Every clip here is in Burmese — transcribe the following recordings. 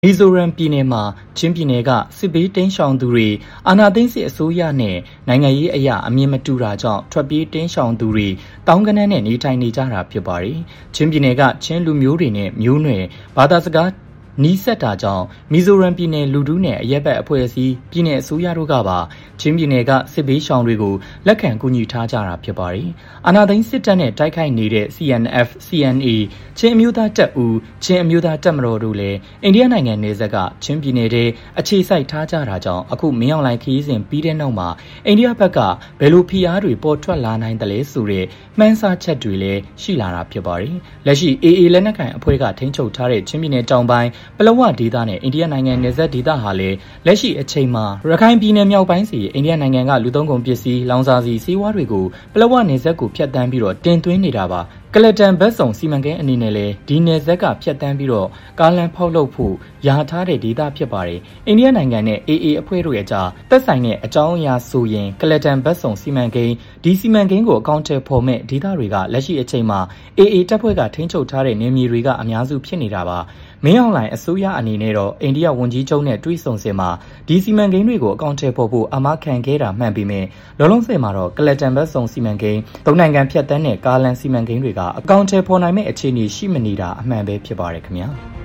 မီဇိုရမ်ပြည်နယ်မှာချင်းပြည်နယ်ကစစ်ဘေးတိမ်းရှောင်သူတွေအာဏာသိမ်းစစ်အစိုးရနဲ့နိုင်ငံရေးအရာအမြင်မတူတာကြောင့်ထွက်ပြေးတိမ်းရှောင်သူတွေတောင်းကနန်းနဲ့နေထိုင်နေကြတာဖြစ်ပါတယ်။ချင်းပြည်နယ်ကချင်းလူမျိုးတွေနဲ့မျိုးနွယ်ဘာသာစကားနီးစပ်တာကြောင့်မီဇိုရမ်ပြည်နယ်လူထုနဲ့အရက်ဘက်အဖွဲ့အစည်းပြည်နယ်အစိုးရတို့ကပါချင်းပြည်နယ်ကစစ်ဘေးရှောင်တွေကိုလက်ခံကူညီထားကြတာဖြစ်ပါတယ်။အာဏာသိမ်းစစ်တပ်နဲ့တိုက်ခိုက်နေတဲ့ CNF, CNA ချင်းအမျိုးသားတပ်ဦးချင်းအမျိုးသားတပ်မတော်တို့လည်းအိန္ဒိယနိုင်ငံနယ်စပ်ကချင်းပြည်နယ်ထဲအခြေစိုက်ထားကြတာကြောင့်အခုမင်းအောင်လှိုင်ခရီးစဉ်ပြီးတဲ့နောက်မှာအိန္ဒိယဘက်ကဘယ်လိုဖိအားတွေပေါ်ထွက်လာနိုင်တယ်လဲဆိုတဲ့မှန်းဆချက်တွေလည်းရှိလာတာဖြစ်ပါတယ်။လက်ရှိ AA လက်နက်ကိုင်အဖွဲ့ကထိန်းချုပ်ထားတဲ့ချင်းပြည်နယ်တောင်ပိုင်းပလောဝဒေသနဲ့အိန္ဒိယနိုင်ငံနယ်စပ်ဒေသဟာလည်းလက်ရှိအချိန်မှာရခိုင်ပြည်နယ်မြောက်ပိုင်းစီအိန္ဒိယနိုင်ငံကလူသုံးကုန်ပစ္စည်းလောင်စာဆီဆေးဝါးတွေကိုပလောဝနယ်စပ်ကိုဖျက်ဆီးပြီးတော့တင်သွင်းနေတာပါကလတန်ဘတ်ဆောင်စီမံကိန်းအနေနဲ့လည်းဒီနယ်စပ်ကဖျက်ဆီးပြီးတော့ကားလမ်းဖောက်လုပ်ဖို့ယာထားတဲ့ဒေသဖြစ်ပါတယ်အိန္ဒိယနိုင်ငံနဲ့ AA အဖွဲ့တို့ရဲ့ကြားသက်ဆိုင်တဲ့အကြောင်းအရာဆိုရင်ကလတန်ဘတ်ဆောင်စီမံကိန်းဒီစီမံကိန်းကိုအကောင့်ထဲပေါ်မဲ့ဒေသတွေကလက်ရှိအချိန်မှာ AA တပ်ဖွဲ့ကထိန်းချုပ်ထားတဲ့နေမြေတွေကအများစုဖြစ်နေတာပါမင်းအောင်လှိုင်အစိုးရအနေနဲ့တော့အိန္ဒိယဝန်ကြီးချုပ်နဲ့တွေ့ဆုံစင်မှာဒီစီမံကိန်းတွေကိုအကောင့်ထဲပေါ်ဖို့အမခံခဲ့တာမှန်ပေမဲ့လောလောဆယ်မှာတော့ကလတန်ဘတ်ဆောင်စီမံကိန်းသုံးနိုင်ငံဖြတ်တန်းတဲ့ကားလမ်းစီမံကိန်းတွေကအကောင့်ထဲပေါ်နိုင်မဲ့အခြေအနေရှိမနေတာအမှန်ပဲဖြစ်ပါတယ်ခင်ဗျာ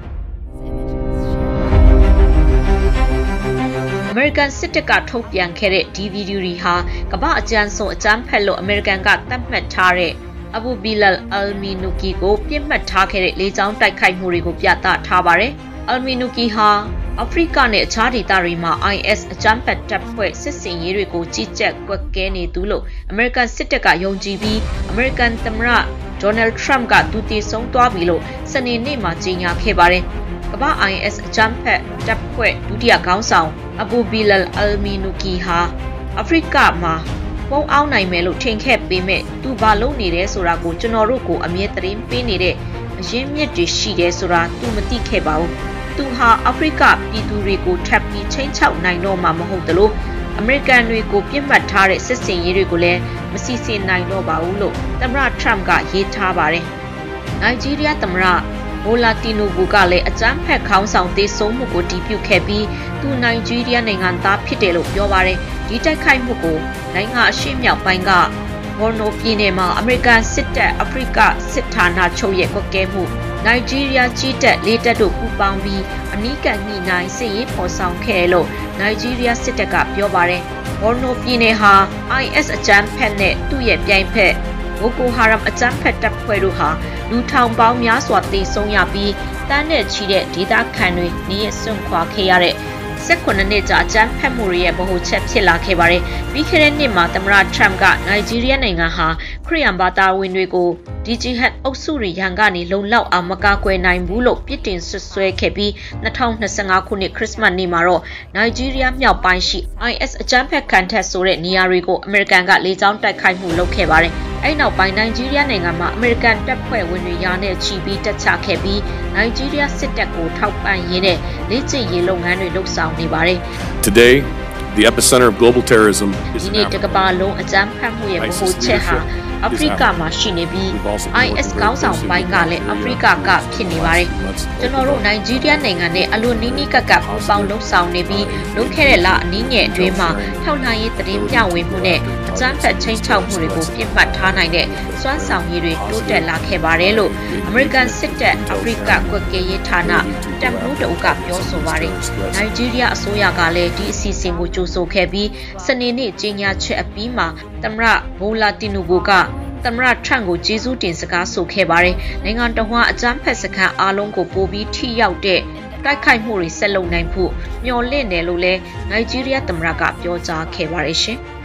အမေရိကန်စစ်တပ်ကထုတ်ပြန်ခဲ့တဲ့ဒီဗီဒီယိုတွေဟာကမ္ဘာအကြမ်းဆုံးအကြမ်းဖက်လို့အမေရိကန်ကသတ်မှတ်ထားတဲ့အဘူဘီလယ်အယ်မီနူကီကိုပြစ်မှတ်ထားခဲ့တဲ့လေကြောင်းတိုက်ခိုက်မှုတွေကိုပြသထားပါတယ်။အယ်မီနူကီဟာအာဖရိကနဲ့အခြားဒေသတွေမှာ IS အကြမ်းဖက်တပ်ဖွဲ့စစ်စင်ရေးတွေကိုကြီးကြပ်ကွက်ကဲနေသူလို့အမေရိကန်စစ်တပ်ကယုံကြည်ပြီးအမေရိကန်သမ္မတဒေါ်နယ်ထရမ့်ကသူတည်ဆုံးသွားပြီလို့စနေနေ့မှာကြေညာခဲ့ပါတယ်။ကမ္ဘာ IS အကြမ်းဖက်တပ်ဖွဲ့ဒုတိယခေါင်းဆောင်အဘူဘီလယ်အယ်မီနူကီဟာအာဖရိကမှာပုံအောင်နိုင်မယ်လို့ထင်ခဲ့ပေမဲ့သူဘာလုပ်နေတယ်ဆိုတာကိုကျွန်တော်တို့ကိုအမြဲတမ်းပေးနေတဲ့အရင်းမြစ်တွေရှိတယ်ဆိုတာသူမသိခဲ့ပါဘူးသူဟာအာဖရိကပြည်သူတွေကိုထပ်ပြီးချိန်ချောက်နိုင်တော့မှာမဟုတ်သလိုအမေရိကန်တွေကိုပြစ်မှတ်ထားတဲ့စစ်စင်ရေးတွေကိုလည်းမစီစဉ်နိုင်တော့ပါဘူးလို့သမ္မတထရမ့်ကရေးထားပါတယ်နိုင်ဂျီးရီးယားသမ္မတဘိုလာတီနိုဘူကလည်းအကြမ်းဖက်ခေါင်းဆောင်တေဆုံးမှုကိုတည်ပြုခဲ့ပြီးသူနိုင်ဂျီးရီးယားနိုင်ငံသားဖြစ်တယ်လို့ပြောပါတယ်ဒီတိုက်ခိုက်မှုကိုနိုင်ငံအရှေ့မြောက်ပိုင်းကဘော်နိုပြည်နယ်မှာအမေရိကန်စစ်တပ်အာဖရိကစစ်ဌာနချုပ်ရဲ့ကွက်ကဲမှုနိုင်ဂျီးရီးယားကြီးတပ်လေးတပ်တို့ပူးပေါင်းပြီးအနီးကပ်ညှိနှိုင်းစစ်ရေးဖော်ဆောင်ခဲ့လို့နိုင်ဂျီးရီးယားစစ်တပ်ကပြောပါတယ်ဘော်နိုပြည်နယ်ဟာ IS အကြမ်းဖက်နဲ့သူ့ရဲ့ပြိုင်ဖက်ဘိုကိုဟာရမ်အကြမ်းဖက်တပ်ဖွဲ့တို့ဟာလူထောင်ပေါင်းများစွာသေဆုံးရပြီးတန်းနဲ့ချီတဲ့ဒေသခံတွေနေရစွန့်ခွာခဲ့ရတဲ့18နှစ်ကြာအကြမ်းဖက်မှုတွေရဲ့ဗဟိုချက်ဖြစ်လာခဲ့ပါတယ်။ပြီးခဲ့တဲ့နှစ်မှာသမ္မတထရမ့်ကနိုင်ဂျီးရီးယားနိုင်ငံဟာခရစ်ယာန်ဘာသာဝင်တွေကိုဒီဂျီဟတ်အုပ်စုတွေရန်ကနေလုံလောက်အောင်မကာကွယ်နိုင်ဘူးလို့ပြစ်တင်ဆွဆွဲခဲ့ပြီး2025ခုနှစ်ခရစ်မတ်နေ့မှာတော့နိုင်ဂျီးရီးယားမြောက်ပိုင်းရှိ IS အကြမ်းဖက်ခံတပ်ဆိုတဲ့နေရာတွေကိုအမေရိကန်ကလေကြောင်းတိုက်ခိုက်မှုလုပ်ခဲ့ပါတယ်။အဲ့နောက်ပိုင်းနိုင်ဂျီးရီးယားနိုင်ငံမှာအမေရိကန်တပ်ဖွဲ့ဝင်တွေရာနဲ့ချီပြီးတက်ချခဲ့ပြီးနိုင်ဂျီးရီးယားစစ်တပ်ကိုထောက်ပံ့ရင်းနဲ့လေ့ကျင့်ရေးလုပ်ငန်းတွေလုပ်ဆောင်နေပါတယ်။ Today, the epicenter of global terrorism is in Africa. ဒီနေ့တကမ္ဘာလုံးအကြမ်းဖက်မှုရဲ့ဗဟိုချက်ဟာအာဖရိကမှာရှိနေပြီး IS ခေါင်းဆောင်ပိုင်းကလည်းအာဖရိကကဖြစ်နေပါတယ်။ကျွန်တော်တို့နိုင်ဂျီးရီးယားနိုင်ငံနဲ့အလွန်နီးနီးကပ်ကပ်ပူးပေါင်းလှုပ်ဆောင်နေပြီးလုပ်ခဲ့တဲ့လအနည်းငယ်အတွင်းမှာထောက်လှမ်းရေးသတင်းမျှဝေမှုနဲ့အကြမ်းဖက်ချင်းချောက်မှုတွေကိုပြစ်မှတ်ထားနိုင်တဲ့စွမ်းဆောင်ရည်တွေတိုးတက်လာခဲ့ပါတယ်လို့အမေရိကန်စစ်တပ်အာဖရိကကွက်ကဲရေးဌာနတပ်မှူးတအုပ်ကပြောဆိုပါတယ်။နိုင်ဂျီးရီးယားအစိုးရကလည်းဒီအစီအစဉ်ကိုကြိုဆိုခဲ့ပြီးစနေနေ့ကြေညာချက်အပြီးမှာသမ္မတဘိုလာတီနိုဘူကသမ္မတထရန့်ကိုကျေးဇူးတင်စကားဆိုခဲ့ပါတယ်။နိုင်ငံတော်ကအကြမ်းဖက်စခန်းအားလုံးကိုပိုပြီးထိရောက်တဲ့တိုက်ခိုက်မှုတွေဆက်လုပ်နိုင်ဖို့မျှော်လင့်တယ်လို့လည်းနိုင်ဂျီးရီးယားသမ္မတကပြောကြားခဲ့ပါတယ်ရှင်။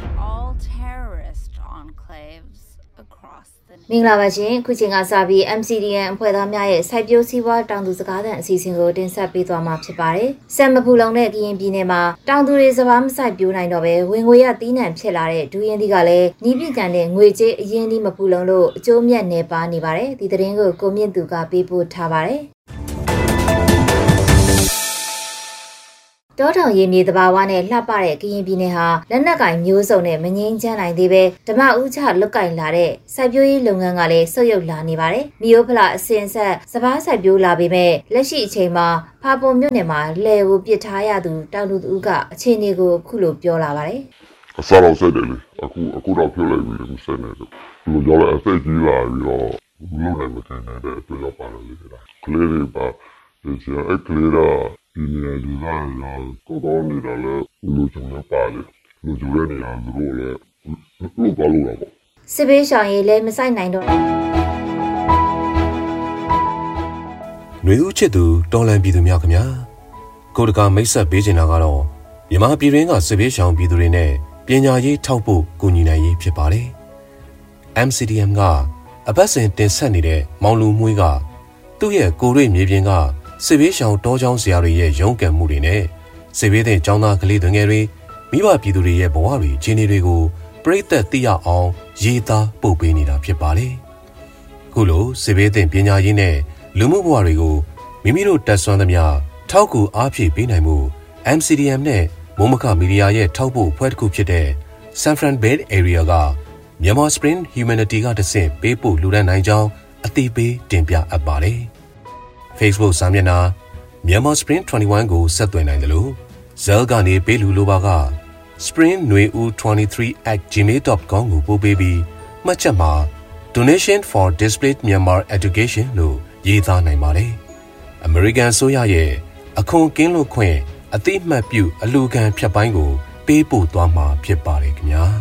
မင်္ဂလာပါရှင်ခုချိန်ကစပြီး MCDN အဖွဲ့သားများရဲ့စိုက်ပျိုးစည်းဝါးတောင်သူစကားသံအစီအစဉ်ကိုတင်ဆက်ပေးသွားမှာဖြစ်ပါတယ်။စံမပူလုံတဲ့ကရင်ပြည်နယ်မှာတောင်သူတွေစပါးမစိုက်ပျိုးနိုင်တော့ပဲဝင်ငွေရသီးနှံဖြစ်လာတဲ့ဒူးရင်သီးကလည်းနီးပြကြံတဲ့ငွေကြေးအရင်ဒီမပူလုံလို့အကျိုးမြတ်နေပါနေပါတယ်။ဒီသတင်းကိုကိုမြင့်သူကပေးပို့ထားပါတယ်။ တတောထောင်ရည်မြေတဘာဝနဲ့လှပတဲ့ကရင်ပြည်နယ်ဟာလက်နက်ကင်မျိုးစုံနဲ့မငြိမ်းချမ်းနိုင်သေးပဲဓမ္မဥချလွတ်ကင်လာတဲ့စိုက်ပျိုးရေးလုပ်ငန်းကလည်းဆုတ်ယုတ်လာနေပါတယ်။မြို့ဖလာအစင်ဆက်စပားစိုက်ပျိုးလာပေမဲ့လက်ရှိအချိန်မှာဖာပုံမြို့နယ်မှာလယ်ကိုပစ်ထားရသူတောင်သူဦးကအခြေအနေကိုခုလိုပြောလာပါတယ်။အစားတော့ဆက်တယ်လေအခုတော့ပြောလိုက်ပြီမဆက်နဲ့လို့လူကြောင့်အသက်ကြီးလာပြီးတော့လုံနိုင်မတင်တဲ့အတွက်ရောက်ပါလို့လေကလေးတွေပါဒီကျအခလေးတော့ဒီနေရာယူလာတော့တော့နေတာလေလူချုံရပါလေလူကျတဲ့နေရာသူတို့လည်းလူပါလို့တော့စစ်ဘေးရှောင်ရေးလည်းမဆိုင်နိုင်တော့ຫນွေဦးချစ်သူတော်လန်ပြည်သူများခင်ဗျာကိုတကာမိတ်ဆက်ပေးချင်တာကတော့မြန်မာပြည်တွင်းကစစ်ဘေးရှောင်ပြည်သူတွေနဲ့ပညာရေးထောက်ဖို့ကူညီနိုင်ရေးဖြစ်ပါတယ် MCDM ကအပတ်စဉ်တင်ဆက်နေတဲ့မောင်လူမွေးကသူ့ရဲ့ကိုရိမြေပြင်ကစစ်ဘေးရှောင်တောချောင်းဆရာတွေရဲ့ရုန်းကန်မှုတွေနဲ့စစ်ဘေးတဲ့ကျောင်းသားကလေးတွေငယ်တွေမိဘပြည်သူတွေရဲ့ဘဝတွေအခြေအနေတွေကိုပြည်သက်သိရအောင်ရေးသားပို့ပေးနေတာဖြစ်ပါတယ်ခုလိုစစ်ဘေးတဲ့ပညာရေးနဲ့လူမှုဘဝတွေကိုမိမိတို့တက်ဆွမ်းသမျှထောက်ကူအားဖြည့်ပေးနိုင်မှု MCDM နဲ့မုံမခမီဒီယာရဲ့ထောက်ပို့အဖွဲ့တစ်ခုဖြစ်တဲ့ San Fran Bay Area ကMyanmar Spring Humanity ကတဆင့်ပေးပို့လူဒန်းနိုင်ကြောင်းအသိပေးတင်ပြအပ်ပါတယ်။ Facebook စာမျက်နှာ Myanmar Spring 21ကိုဆက်သွယ်နိုင်တယ်လို့ Zell ကနေပေးလူလိုပါက springnueu23@gmail.com ကိုပို့ပေးပြီးမှတ်ချက်မှာ Donation for Displaced Myanmar Education လို့ရေးသားနိုင်ပါတယ်။ American ဆိုရရဲ့အခွန်ကင်းလွတ်ခွင့်အတိအမှတ်ပြုအလူခံဖြတ်ပိုင်းကိုပေးပို့သွားမှာဖြစ်ပါတယ်ခင်ဗျာ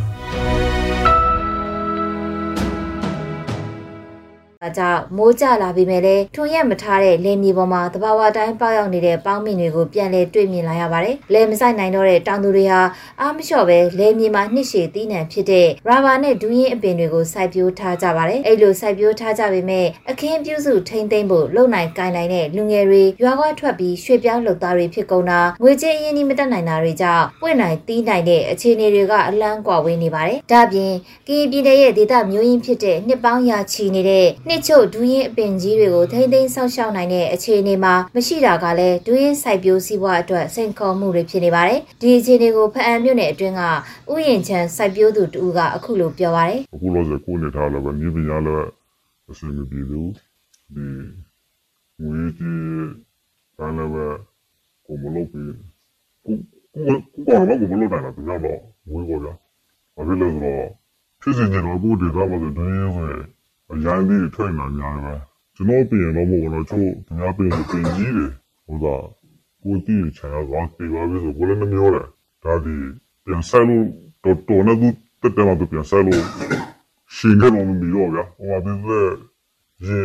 ။ကြောင့်မိုးကြလာပြီမဲ့လည်းထွန်ရက်မထားတဲ့လယ်မြေပေါ်မှာတဘာဝတိုင်းပေါက်ရောက်နေတဲ့ပေါင်းမင်တွေကိုပြန်လဲတွေ့မြင်လာရပါတယ်။လယ်မဆိုင်နိုင်တော့တဲ့တောင်သူတွေဟာအားမလျှော့ပဲလယ်မြေမှာနှစ်ရှည်သီးနှံဖြစ်တဲ့ရာဘာနဲ့ဒူးရင်အပင်တွေကိုစိုက်ပျိုးထားကြပါတယ်။အဲ့လိုစိုက်ပျိုးထားကြပေမဲ့အခင်းပြုစုထိမ့်သိမ့်ဖို့လုံနိုင်ကိုင်နိုင်တဲ့လူငယ်တွေရွာခွာထွက်ပြီးရွှေ့ပြောင်းလုပ်သားတွေဖြစ်ကုန်တာငွေကြေးအရင်းနှီးမတက်နိုင်တာတွေကြောင့်ပွင့်နိုင်သီးနိုင်တဲ့အခြေအနေတွေကအလန်းကွာဝေးနေပါတယ်။ဒါ့အပြင်ကရင်ပြည်နယ်ရဲ့ဒေသမျိုးရင်းဖြစ်တဲ့နှစ်ပေါင်းရာချီနေတဲ့နှစ်ချို့ဒူးရင်အပင်ကြီးတွေကိုထိမ့်သိမ်းဆောက်ရှောက်နိုင်တဲ့အခြေအနေမှာမရှိတာကလည်းဒူးရင်စိုက်ပျိုးစည်းဝါးအတွက်စိန်ခေါ်မှုတွေဖြစ်နေပါတယ်။ဒီအခြေအနေကိုဖအံမြို့နယ်အတွင်းကဥယျာဉ်ချမ်းစိုက်ပျိုးသူတူကအခုလိုပြောပါတယ်။အခုလို့ဆိုကိုနေထားလည်းပဲမြေပညာလည်းအစီအမံပြည်သူဒီငွေကြီးဘာလည်းပဲကိုမလုပ်ပြီးကိုဘာလို့ကိုမလုပ်နိုင်တာသူကတော့ငွေပေါ်ကြ။ဘာဖြစ်လို့ဆိုတော့ဖြစ်စဉ်ကတော့ကိုဒေတာမှာဒူးရင်ဆိုအရင်ဒီထွင်လာများပဲကျွန်တော်ပြင်တော့မဟုတ်တော့ချို့သူများပြင်ကြီးတယ်ဟိုကကိုတီးချာတော့ပြေပါပြီဆိုကိုလည်းမမျိုးတယ်ဒါဒီပြန်ဆက်လို့တော်နေသူတက်တယ်မှာပြန်ဆက်လို့ရှင်နေတော့မပြီးတော့ဗျာဟိုကဒီရေ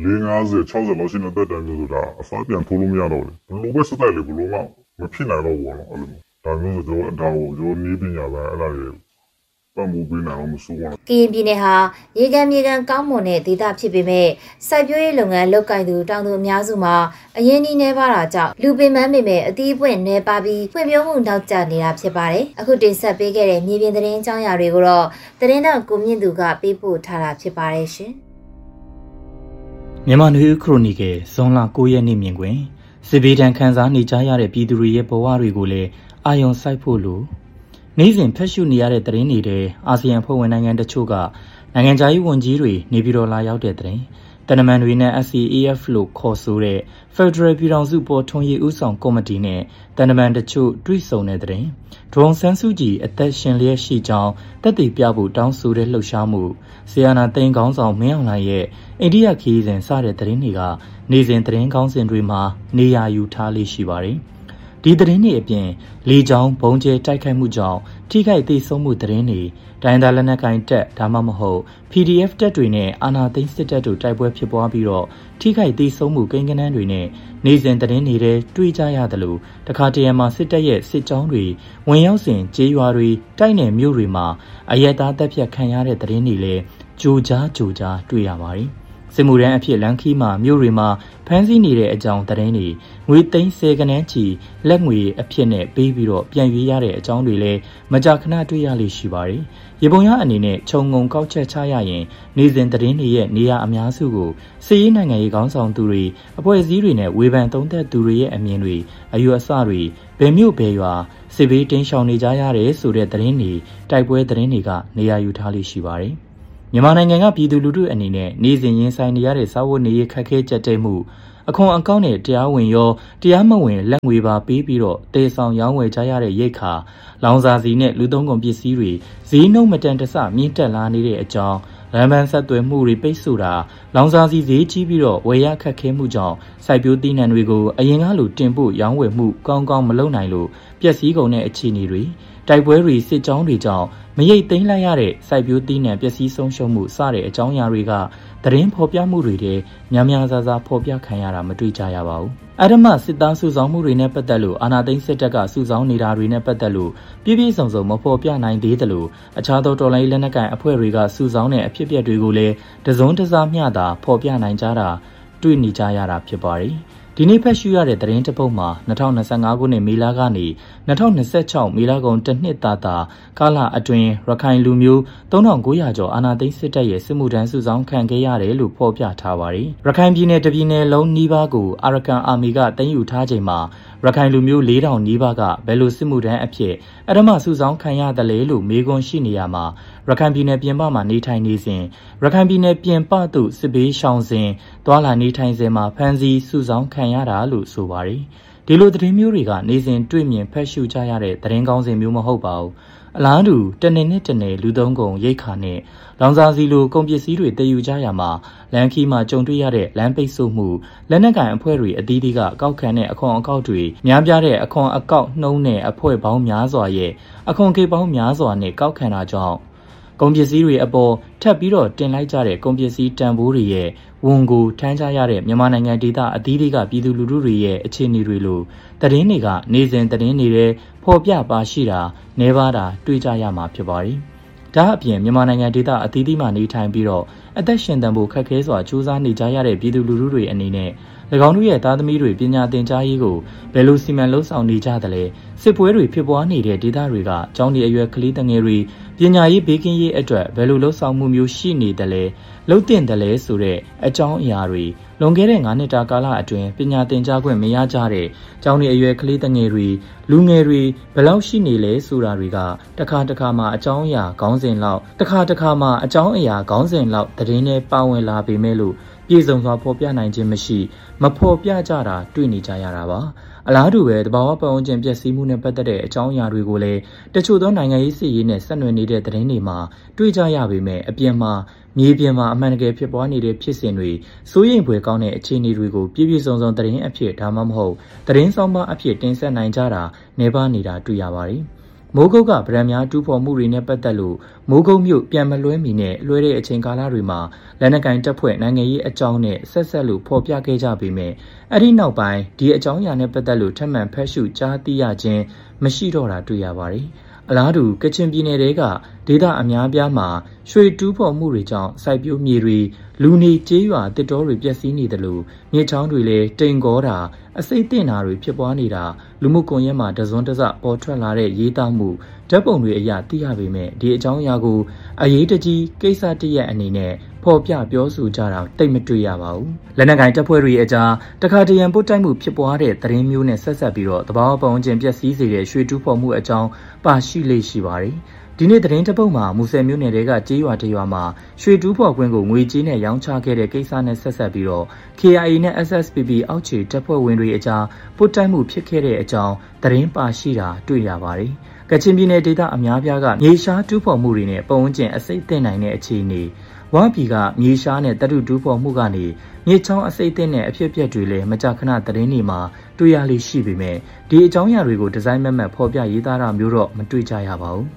50 60လောက်ရှိနေတဲ့တက်တယ်မျိုးဆိုတာအစားပြန်ထိုးလို့မရတော့ဘူးဘလို့ပဲစတဲ့လေဘလို့မဖြစ်နိုင်တော့ဘူးနော်အဲ့လိုဒါမျိုးဆိုတော့ဒါကိုရိုးနေပညာပဲအဲ့ဒါတွေကရင်ပြည်နယ်ဟာရေကန်မြေကန်ကောင်းမွန်တဲ့ဒေသဖြစ်ပေမဲ့စိုက်ပျိုးရေးလုပ်ငန်းလုပ်ကိုင်သူတောင်သူအများစုမှာအရင်းနှီးနှဲပါတာကြောင့်လူပင်ပန်းပေမဲ့အသီးပွင့်နှဲပါပြီးဖွံ့ဖြိုးမှုနောက်ကျနေတာဖြစ်ပါတယ်။အခုတင်ဆက်ပေးခဲ့တဲ့မြေပြင်သတင်းကြောင်းရာတွေကိုတော့သတင်းတော်ကိုမြင့်သူကပေးပို့ထားတာဖြစ်ပါတယ်ရှင်။မြန်မာနွေဦးခရိုနီကယ်ဇွန်လ9ရက်နေ့မြင်ကွင်းစစ်ဘေးဒဏ်ခံစားနေကြရတဲ့ပြည်သူတွေရဲ့ဘဝတွေကိုလည်းအာရုံစိုက်ဖို့လို့နေ့စဉ်ဖက်ရှုနေရတဲ့သတင်းတွေတဲ့အာဆီယံဖွဲ့ဝင်နိုင်ငံတချို့ကနိုင်ငံခြားရေးဝန်ကြီးတွေနေပြည်တော်လာရောက်တဲ့သတင်းတနမန်တွေနဲ့ SCAF လို့ခေါ်ဆိုတဲ့ Federal ပြည်ထောင်စုပေါ်ထွန်းရေးဦးဆောင်ကော်မတီနဲ့တနမန်တချို့တွေ့ဆုံတဲ့သတင်းဒရုန်းဆန်းစုကြည်အသက်ရှင်လျက်ရှိကြောင်းတက်တည်ပြဖို့တောင်းဆိုတဲ့လှုပ်ရှားမှုဆီယနာသိန်းကောင်းဆောင်မင်းအောင်လှိုင်ရဲ့အိန္ဒိယခီးစဉ်စတဲ့သတင်းတွေကနေ့စဉ်သတင်းကောင်းစဉ်တွေမှာနေရာယူထားလေးရှိပါတယ်ဒီသတင်းတွေအပြင်လေကြောင်းဘုံကျဲတိုက်ခိုက်မှုကြောင့်ထိခိုက်ဒေဆုံးမှုသတင်းတွေတိုင်းသားလက်နက်ကိုင်တပ်ဒါမှမဟုတ် PDF တပ်တွေနဲ့အာဏာသိမ်းစစ်တပ်တို့တိုက်ပွဲဖြစ်ပွားပြီးတော့ထိခိုက်ဒေဆုံးမှုကိန်းဂဏန်းတွေနဲ့နေစဉ်သတင်းတွေတွေ့ကြရတယ်လို့တခါတရံမှာစစ်တပ်ရဲ့စစ်ကြောင်းတွေဝင်ရောက်စဉ်ကျေးရွာတွေတိုက်နယ်မြို့တွေမှာအရက်သားတပ်ဖြတ်ခံရတဲ့သတင်းတွေလည်းကြိုကြားတွေ့ရပါတယ်။စစ်မှုထမ်းအဖြစ်လန်ခီမှာမြို့တွေမှာဖမ်းဆီးနေတဲ့အကြောင်းသတင်းတွေငွေသိန်း10ကနန်းချီလက်ငွေအဖြစ်နဲ့ပေးပြီးတော့ပြန်ရွေးရတဲ့အကြောင်းတွေလည်းမကြာခဏတွေ့ရလိမ့်ရှိပါတယ်။ရေပုံရအနေနဲ့ခြုံငုံကောက်ချက်ချရရင်နေ့စဉ်သတင်းတွေရဲ့နေရာအများစုကိုစစ်ရေးနိုင်ငံရေးခေါင်းဆောင်သူတွေအဖွဲ့အစည်းတွေနဲ့ဝေဖန်သုံးသပ်သူတွေရဲ့အမြင်တွေအယူအဆတွေဘယ်မြို့ဘယ်ရွာစစ်ဘေးတင်းရှောင်နေကြရတယ်ဆိုတဲ့သတင်းတွေတိုက်ပွဲသတင်းတွေကနေရာယူထားလိမ့်ရှိပါတယ်။မြန်မာနိုင်ငံကပြည်သူလူထုအနေနဲ့နေ့စဉ်ရင်ဆိုင်နေရတဲ့စာဝတ်နေရေးခက်ခဲကြက်တဲမှုအခွန်အကောင့်နဲ့တရားဝင်ရောတရားမဝင်လက်ငွေပါပေးပြီးတော့တေဆောင်ရောင်းဝယ်ကြရတဲ့ရိတ်ခါလောင်စာစီနဲ့လူသုံးကုန်ပစ္စည်းတွေဈေးနှုန်းမတန်တဆမြင့်တက်လာနေတဲ့အကြောင်းလမ်းပန်းဆက်သွယ်မှုတွေပိတ်ဆို့တာလောင်စာစီဈေးကြီးပြီးတော့ဝယ်ရခက်ခဲမှုကြောင့်စိုက်ပျိုးသီးနှံတွေကိုအရင်ကလိုတင်ပို့ရောင်းဝယ်မှုကောင်းကောင်းမလုပ်နိုင်လို့ပျက်စီးကုန်တဲ့အခြေအနေတွေတိုက်ပွဲတွေစစ်ကြောင်းတွေကြောင့်မရိတ်သိမ်းလိုက်ရတဲ့စိုက်ပျိုးသီးနှံပျက်စီးဆုံးရှုံးမှုစတဲ့အကြောင်းအရာတွေကသတင်းဖော်ပြမှုတွေထဲများများစားစားဖော်ပြခံရတာမတွေ့ကြရပါဘူး။အဓမ္မစစ်သားစုဆောင်းမှုတွေနဲ့ပတ်သက်လို့အာဏာသိမ်းစစ်တပ်ကစုဆောင်းနေတာတွေနဲ့ပတ်သက်လို့ပြည့်ပြည့်စုံစုံမဖော်ပြနိုင်သေးသလိုအခြားသောတော်လှန်ရေးလက်နက်ကိုင်အဖွဲ့တွေကစုဆောင်းတဲ့အဖြစ်အပျက်တွေကိုလည်းတစုံတစမျှသာဖော်ပြနိုင်ကြတာတွေ့နေကြရတာဖြစ်ပါတယ်။ဒီနေ့ဖတ်ရှုရတဲ့သတင်းတစ်ပုဒ်မှာ2025ခုနှစ်မေလကနေ2026မေလကုန်တစ်နှစ်တာကာလအတွင်းရခိုင်လူမျိုး3900ကျော်အာဏာသိမ်းစစ်တပ်ရဲ့စစ်မှုထမ်းစုဆောင်းခံခဲ့ရတယ်လို့ဖော်ပြထားပါတယ်။ရခိုင်ပြည်နယ်တပြည်နယ်လုံးနီးပါးကိုအာရကန်အာမီကသိမ်းယူထားချိန်မှာရခိုင်လူမျိုး4000နီးပါးကဘယ်လိုစစ်မှုထမ်းအဖြစ်အဓမ္မစုဆောင်းခံရတယ်လဲလို့မေးခွန်းရှိနေရမှာရခိုင်ပြည်နယ်ပြင်ပမှာနေထိုင်နေစဉ်ရခိုင်ပြည်နယ်ပြင်ပသို့စစ်ဘေးရှောင်စဉ်သွာလာနေထိုင်စဉ်မှာဖမ်းဆီးစုဆောင်းခံရတာလို့ဆိုပါတယ်။ဒီလိုသတင်းမျိုးတွေကနေစဉ်တွေ့မြင်ဖတ်ရှုကြရတဲ့သတင်းကောင်းစဉ်မျိုးမဟုတ်ပါဘူး။အလားတူတနေ့နဲ့တနေ့လူသုံးကုန်ရိတ်ခါနဲ့လောင်စာစီလိုကုန်ပစ္စည်းတွေတည်ယူကြရမှာလမ်းခီးမှာကြုံတွေ့ရတဲ့လမ်းပိတ်ဆို့မှုလက်နက်ကိုင်အဖွဲ့တွေအသီးသီးကကောက်ခံတဲ့အခွန်အကောက်တွေများပြားတဲ့အခွန်အကောက်နှုံးနဲ့အဖွဲ့ပေါင်းများစွာရဲ့အခွန်ကိပေါင်းများစွာနဲ့ကောက်ခံတာကြောင့်ကုန်ပစ္စည်းတွေအပေါ်ထပ်ပြီးတော့တင်လိုက်ကြတဲ့ကုန်ပစ္စည်းတန်ဖိုးတွေရဲ့ဝန်ကိုထမ်းကြရတဲ့မြန်မာနိုင်ငံဒေသအသီးသီးကပြည်သူလူထုတွေရဲ့အခြေအနေတွေလိုသတင်းတွေကနေစဉ်သတင်းတွေဖော်ပြပါရှိတာနေပါတာတွေ့ကြရမှာဖြစ်ပါတယ်။ဒါအပြင်မြန်မာနိုင်ငံဒေသအသီးသီးမှာနေထိုင်ပြီးတော့အသက်ရှင်သန်ဖို့ခက်ခဲစွာကြိုးစားနေကြရတဲ့ပြည်သူလူထုတွေအနေနဲ့၎င်းတို့ရဲ့သားသမီးတွေပညာသင်ကြားရေးကိုဘယ်လိုစီမံလုပ်ဆောင်နေကြသလဲစစ်ပွဲတွေဖြစ်ပွားနေတဲ့ဒေသတွေကကျောင်းဒီအရွယ်ကလေးငယ်တွေပညာရေးဘေးကင်းရေးအတွက်ဘယ်လိုလုပ်ဆောင်မှုမျိုးရှိနေသလဲလုပ်တင်တယ်လဲဆိုတဲ့အကြောင်းအရာတွေလွန်ခဲ့တဲ့9နှစ်တာကာလအတွင်းပညာသင်ကြားခွင့်မရကြတဲ့ကျောင်းဒီအရွယ်ကလေးငယ်တွေလူငယ်တွေဘယ်လောက်ရှိနေလဲဆိုတာတွေကတစ်ခါမှအကြောင်းအရာခေါင်းစဉ်လောက်သတင်းနဲ့ပါဝင်လာပေမဲ့လို့ပြည်စုံစွာဖော်ပြနိုင်ခြင်းမရှိမဖော်ပြကြတာတွေ့နေကြရတာပါအလားတူပဲတဘာဝပတ်ဝန်းကျင်ပျက်စီးမှုနဲ့ပတ်သက်တဲ့အကြောင်းအရာတွေကိုလည်းတချို့သောနိုင်ငံရေးစစ်ရေးနဲ့ဆက်နွယ်နေတဲ့သတင်းတွေမှာတွေ့ကြရပေမဲ့အပြင်မှာမြေပြင်မှာအမှန်တကယ်ဖြစ်ပွားနေတဲ့ဖြစ်စဉ်တွေစိုးရိမ်ဖွယ်ကောင်းတဲ့အခြေအနေတွေကိုပြည့်ပြည့်စုံစုံသတင်းအဖြစ်ဒါမှမဟုတ်သတင်းဆောင်မအဖြစ်တင်ဆက်နိုင်ကြတာနေပါနေတာတွေ့ရပါတယ်မိုးကုတ်ကဗရန်များတူးဖော်မှုတွေနဲ့ပတ်သက်လို့မိုးကုတ်မြို့ပြန်မလွှဲမီနဲ့လွှဲတဲ့အချိန်ကာလတွေမှာလက်နက်ကင်တပ်ဖွဲ့နိုင်ငံရေးအကြောင်းနဲ့ဆက်လို့ဖော်ပြခဲ့ကြပေမဲ့အဲ့ဒီနောက်ပိုင်းဒီအကြောင်းအရာနဲ့ပတ်သက်လို့ထပ်မံဖတ်ရှုကြားသိရခြင်းမရှိတော့တာတွေ့ရပါတယ်အလားတူကချင်ပြည်နယ်တွေကဒေသအများပြားမှာရွှေတူးဖော်မှုတွေကြောင့်စိုက်ပျိုးမြေတွေလူနေကျေးရွာတစ်တောတွေပျက်စီးနေတယ်လို့မြေချောင်းတွေလည်းတိမ်ကောတာအစိမ့်တင်တာတွေဖြစ်ပွားနေတာလူမှုကွန်ရက်မှာတစွန်းတစပေါ်ထွက်လာတဲ့ရေးသားမှုဓာတ်ပုံတွေအရသိရပေမဲ့ဒီအကြောင်းအရာကိုအရေးတကြီးကိစ္စတရက်အနေနဲ့ဖော်ပြပြောဆိုကြတာတိတ်မတွေ့ရပါဘူးလက်နက်ကိုင်တပ်ဖွဲ့တွေအကြားတခါတရံပုတ်တိုက်မှုဖြစ်ပွားတဲ့သတင်းမျိုးနဲ့ဆက်ဆက်ပြီးတော့တဘာဝပတ်ဝန်းကျင်ပျက်စီးစေတဲ့ရွှေတူးဖော်မှုအကြောင်းပါရှိလေ့ရှိပါတယ်ဒီနေ့သတင်းတစ်ပုဒ်မှာမူဆယ်မြို့နယ်တွေကကျေးရွာတစ်ရွာမှာရွှေတူးဖော်ခွင့်ကိုငွေကြေးနဲ့ရောင်းချခဲ့တဲ့ကိစ္စနဲ့ဆက်ဆက်ပြီးတော့ KIA နဲ့ SSPP အောက်ခြေတပ်ဖွဲ့ဝင်တွေအကြားပုတ်တိုက်မှုဖြစ်ခဲ့တဲ့အကြောင်းသတင်းပါရှိတာတွေ့ရပါတယ်ကချင်ပြည်နယ်ဒေသအများပြားကမြေရှားတူးဖော်မှုတွေနဲ့ပတ်ဝန်းကျင်အစိမ့်သိမ့်နိုင်တဲ့အခြေအနေဝါပြည်ကမြေရှားနဲ့တတုတူးဖော်မှုကနေမြေချောင်းအစိမ့်သိမ့်တဲ့အဖြစ်အပျက်တွေလည်းမကြာခဏသတင်းတွေမှာတွေ့ရလိမ့်ရှိပေမဲ့ဒီအကြောင်းအရာတွေကိုဒီဇိုင်းမက်ဖော်ပြရေးသားတာမျိုးတော့မတွေ့ကြရပါဘူး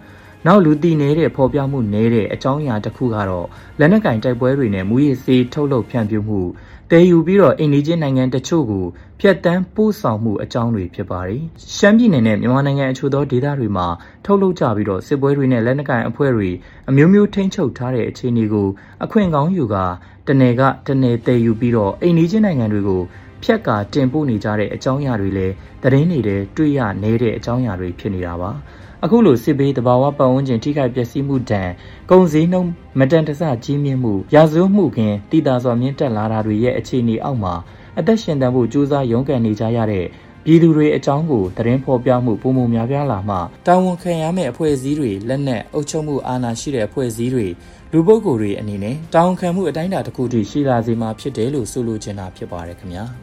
နောက်လူတည်နေတဲ့ဖော်ပြမှုနည်းတဲ့အကြောင်းအရာတစ်ခုကတော့လက်နက်ကင်တိုက်ပွဲတွေနဲ့မူရစ်ဆေးထုတ်လုပ်ဖြန့်ဖြူးမှုတည်ယူပြီးတော့အိန္ဒိယနိုင်ငံတချို့ကိုဖျက်ဆီးပို့ဆောင်မှုအကြောင်းတွေဖြစ်ပါတယ်။ရှမ်းပြည်နယ်နဲ့မြန်မာနိုင်ငံအချို့သောဒေသတွေမှာထုတ်လုပ်ကြပြီးတော့စစ်ပွဲတွေနဲ့လက်နက်ကင်အဖွဲ့တွေအမျိုးမျိုးထိန်းချုပ်ထားတဲ့အခြေအနေကိုအခွင့်ကောင်းယူကတနယ်တည်ယူပြီးတော့အိန္ဒိယနိုင်ငံတွေကိုဖြတ်ကာတင်ပို့နေကြတဲ့အကြောင်းအရာတွေလည်းသတင်းတွေထဲတွေ့ရနေတဲ့အကြောင်းအရာတွေဖြစ်နေတာပါ။အခုလိုစစ်ဘေးတဘာဝပတ်ဝန်းကျင်ထိခိုက်ပျက်စီးမှုတန်ကုန်စည်နှုန်းမတန်တဆကြီးမြင့်မှုရာဇဝတ်မှုခင်တည်တာစွာမြင့်တက်လာတာတွေရဲ့အခြေအနေအောက်မှာအသက်ရှင်သန်ဖို့ကြိုးစားရုန်းကန်နေကြရတဲ့ပြည်သူတွေအကြောင်းကိုသတင်းဖော်ပြမှုပုံမှန်များပြားလာမှတာဝန်ခံရမယ့်အဖွဲ့အစည်းတွေလက်နက်အုပ်ချုပ်မှုအာဏာရှိတဲ့အဖွဲ့အစည်းတွေလူပုဂ္ဂိုလ်တွေအနေနဲ့တာဝန်ခံမှုအတိုင်းအတာတစ်ခုတည်းရှိလာစေမှာဖြစ်တယ်လို့ဆိုလိုချင်တာဖြစ်ပါတယ်ခင်ဗျာ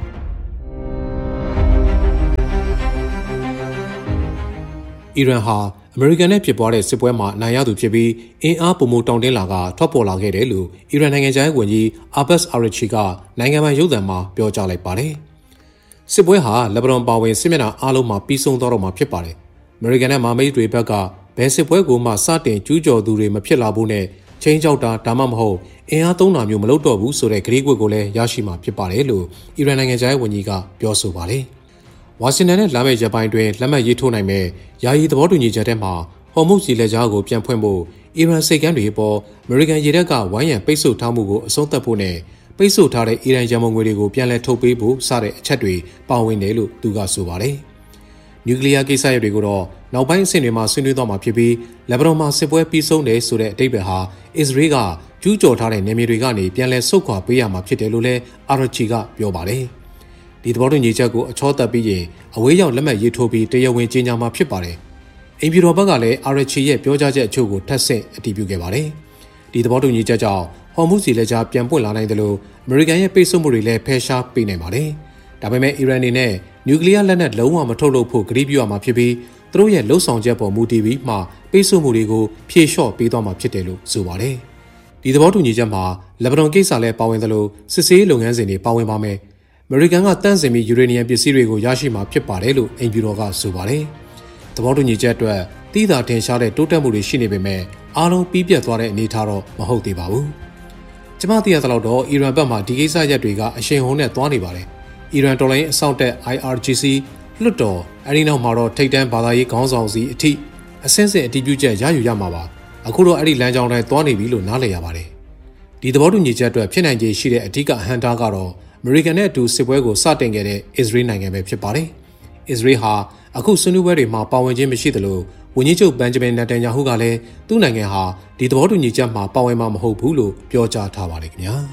အီရန်ဟာအမေရိကန်နဲ့ဖြစ်ပွားတဲ့စစ်ပွဲမှာနိုင်ရသူဖြစ်ပြီးအင်အားပုံမတောင်းတင်းလာကထွက်ပေါ်လာခဲ့တယ်လို့အီရန်နိုင်ငံခြားရေးဝန်ကြီးအာဘတ်အာရချီကနိုင်ငံပိုင်ရုပ်သံမှာပြောကြားလိုက်ပါတယ်။စစ်ပွဲဟာလက်ဘနွန်ပါဝင်စစ်မျက်နှာအားလုံးမှာပြီးဆုံးသွားတော့မှာဖြစ်ပါတယ်။အမေရိကန်နဲ့မဟာမိတ်တွေဘက်ကဘယ်စစ်ပွဲကိုမှစတင်ကျူးကျော်သူတွေမဖြစ်လာဘူးနဲ့ချင်းချောက်တာဒါမှမဟုတ်အင်အားသုံးတာမျိုးမလုပ်တော့ဘူးဆိုတဲ့ကတိကွက်ကိုလည်းရရှိမှာဖြစ်ပါတယ်လို့အီရန်နိုင်ငံခြားရေးဝန်ကြီးကပြောဆိုပါတယ်။ဝါရှင်တန်နဲ့လာမယ့်ရက်ပိုင်းတွင်လက်မှတ်ရေးထိုးနိုင်မဲ့ယာယီသဘောတူညီချက်ထဲမှာဟော်မုတ်စီလက်ကြားကိုပြန်ဖွင့်ဖို့အီရန်စိတ်ကမ်းတွေပေါ်အမေရိကန်ရေတပ်ကဝိုင်းရံပိတ်ဆို့ထားမှုကိုအဆုံးသတ်ဖို့နဲ့ပိတ်ဆို့ထားတဲ့အီရန်ရန်ပုံငွေတွေကိုပြန်လည်ထုတ်ပေးဖို့စတဲ့အချက်တွေပါဝင်တယ်လို့သူကဆိုပါတယ်။နျူကလ িয়ার ကိစ္စရပ်တွေကိုတော့နောက်ပိုင်းအဆင့်တွေမှာဆွေးနွေးသွားမှာဖြစ်ပြီးလက်ဘနွန်မှာစစ်ပွဲပြီးဆုံးတယ်ဆိုတဲ့အဓိပ္ပာယ်ဟာအစ္စရေးကကျူးကျော်ထားတဲ့နယ်မြေတွေကနေပြန်လည်ဆုတ်ခွာပေးရမှာဖြစ်တယ်လို့လည်းအာရချီကပြောပါတယ်။ဒီသဘောတူညီချက်ကိုအချောတက်ပြီးရင်အဝေးရောက်လက်မှတ်ရေးထိုးပြီးတရားဝင်ကြေညာမှာဖြစ်ပါတယ်။အင်ဖြူတော်ဘက်ကလည်းအာရချီရဲ့ပြောကြားချက်အချို့ကိုထပ်ဆင့်အတည်ပြုခဲ့ပါတယ်။ဒီသဘောတူညီချက်ကြောင့်ဟော်မုစီလက်ကြားပြန်ပွင့်လာနိုင်တယ်လို့အမေရိကန်ရဲ့ပိတ်ဆို့မှုတွေလည်းဖယ်ရှားပေးနိုင်ပါတယ်။ဒါပေမဲ့အီရန်အနေနဲ့နျူကလ িয়ার လက်နက်လုံးဝမထုတ်လုပ်ဖို့ကတိပြုရမှာဖြစ်ပြီးသူတို့ရဲ့လှုံ့ဆော်ချက်ပေါ်မူတည်ပြီးမှပိတ်ဆို့မှုတွေကိုဖြေလျှော့ပေးသွားမှာဖြစ်တယ်လို့ဆိုပါတယ်။ဒီသဘောတူညီချက်မှာလက်ဘနွန်ကိစ္စလည်းပါဝင်သလိုစစ်ဆေးလုပ်ငန်းစဉ်တွေပါဝင်ပါမယ်။အမေရိကန်ကတန့်စင်ပြီးယူရေနီယံပစ္စည်းတွေကိုရရှိမှာဖြစ်ပါတယ်လို့အင်ဖြူတော်ကဆိုပါတယ်။သဘောတူညီချက်အတွက်တိသာထင်ရှားတဲ့တိုးတက်မှုတွေရှိနေပေမဲ့အားလုံးပြီးပြတ်သွားတဲ့အနေအထားတော့မဟုတ်သေးပါဘူး။ကျွန်မသိရသလောက်တော့အီရန်ဘက်မှဒီကိစ္စရပ်တွေကအရှိန်ဟုန်နဲ့သွားနေပါတယ်။အီရန်တော်လိုင်းအဆောက်တက် IRGC လွှတ်တော်အဲဒီနောက်မှာတော့ထိပ်တန်းဘာသာရေးခေါင်းဆောင်စီအထိအဆင့်ဆင့်အတည်ပြုချက်ရယူရမှာပါ။အခုတော့အဲ့ဒီလမ်းကြောင်းတိုင်းသွားနေပြီလို့နားလည်ရပါတယ်။ဒီသဘောတူညီချက်အတွက်ဖြစ်နိုင်ခြေရှိတဲ့အဓိကအဟန့်တားကတော့အမေရိကန်နဲ့အတူစစ်ပွဲကိုစတင်ခဲ့တဲ့အစ္စရေးနိုင်ငံပဲဖြစ်ပါတယ်။အစ္စရေးဟာအခုဆွေးနွေးပွဲတွေမှာပါဝင်ခြင်းမရှိသလိုဝန်ကြီးချုပ်ဘန်ဂျမင်နက်တန်ယာဟုကလည်းသူ့နိုင်ငံဟာဒီသဘောတူညီချက်မှာပါဝင်မှာမဟုတ်ဘူးလို့ပြောကြားထားပါတယ်ခင်ဗျာ။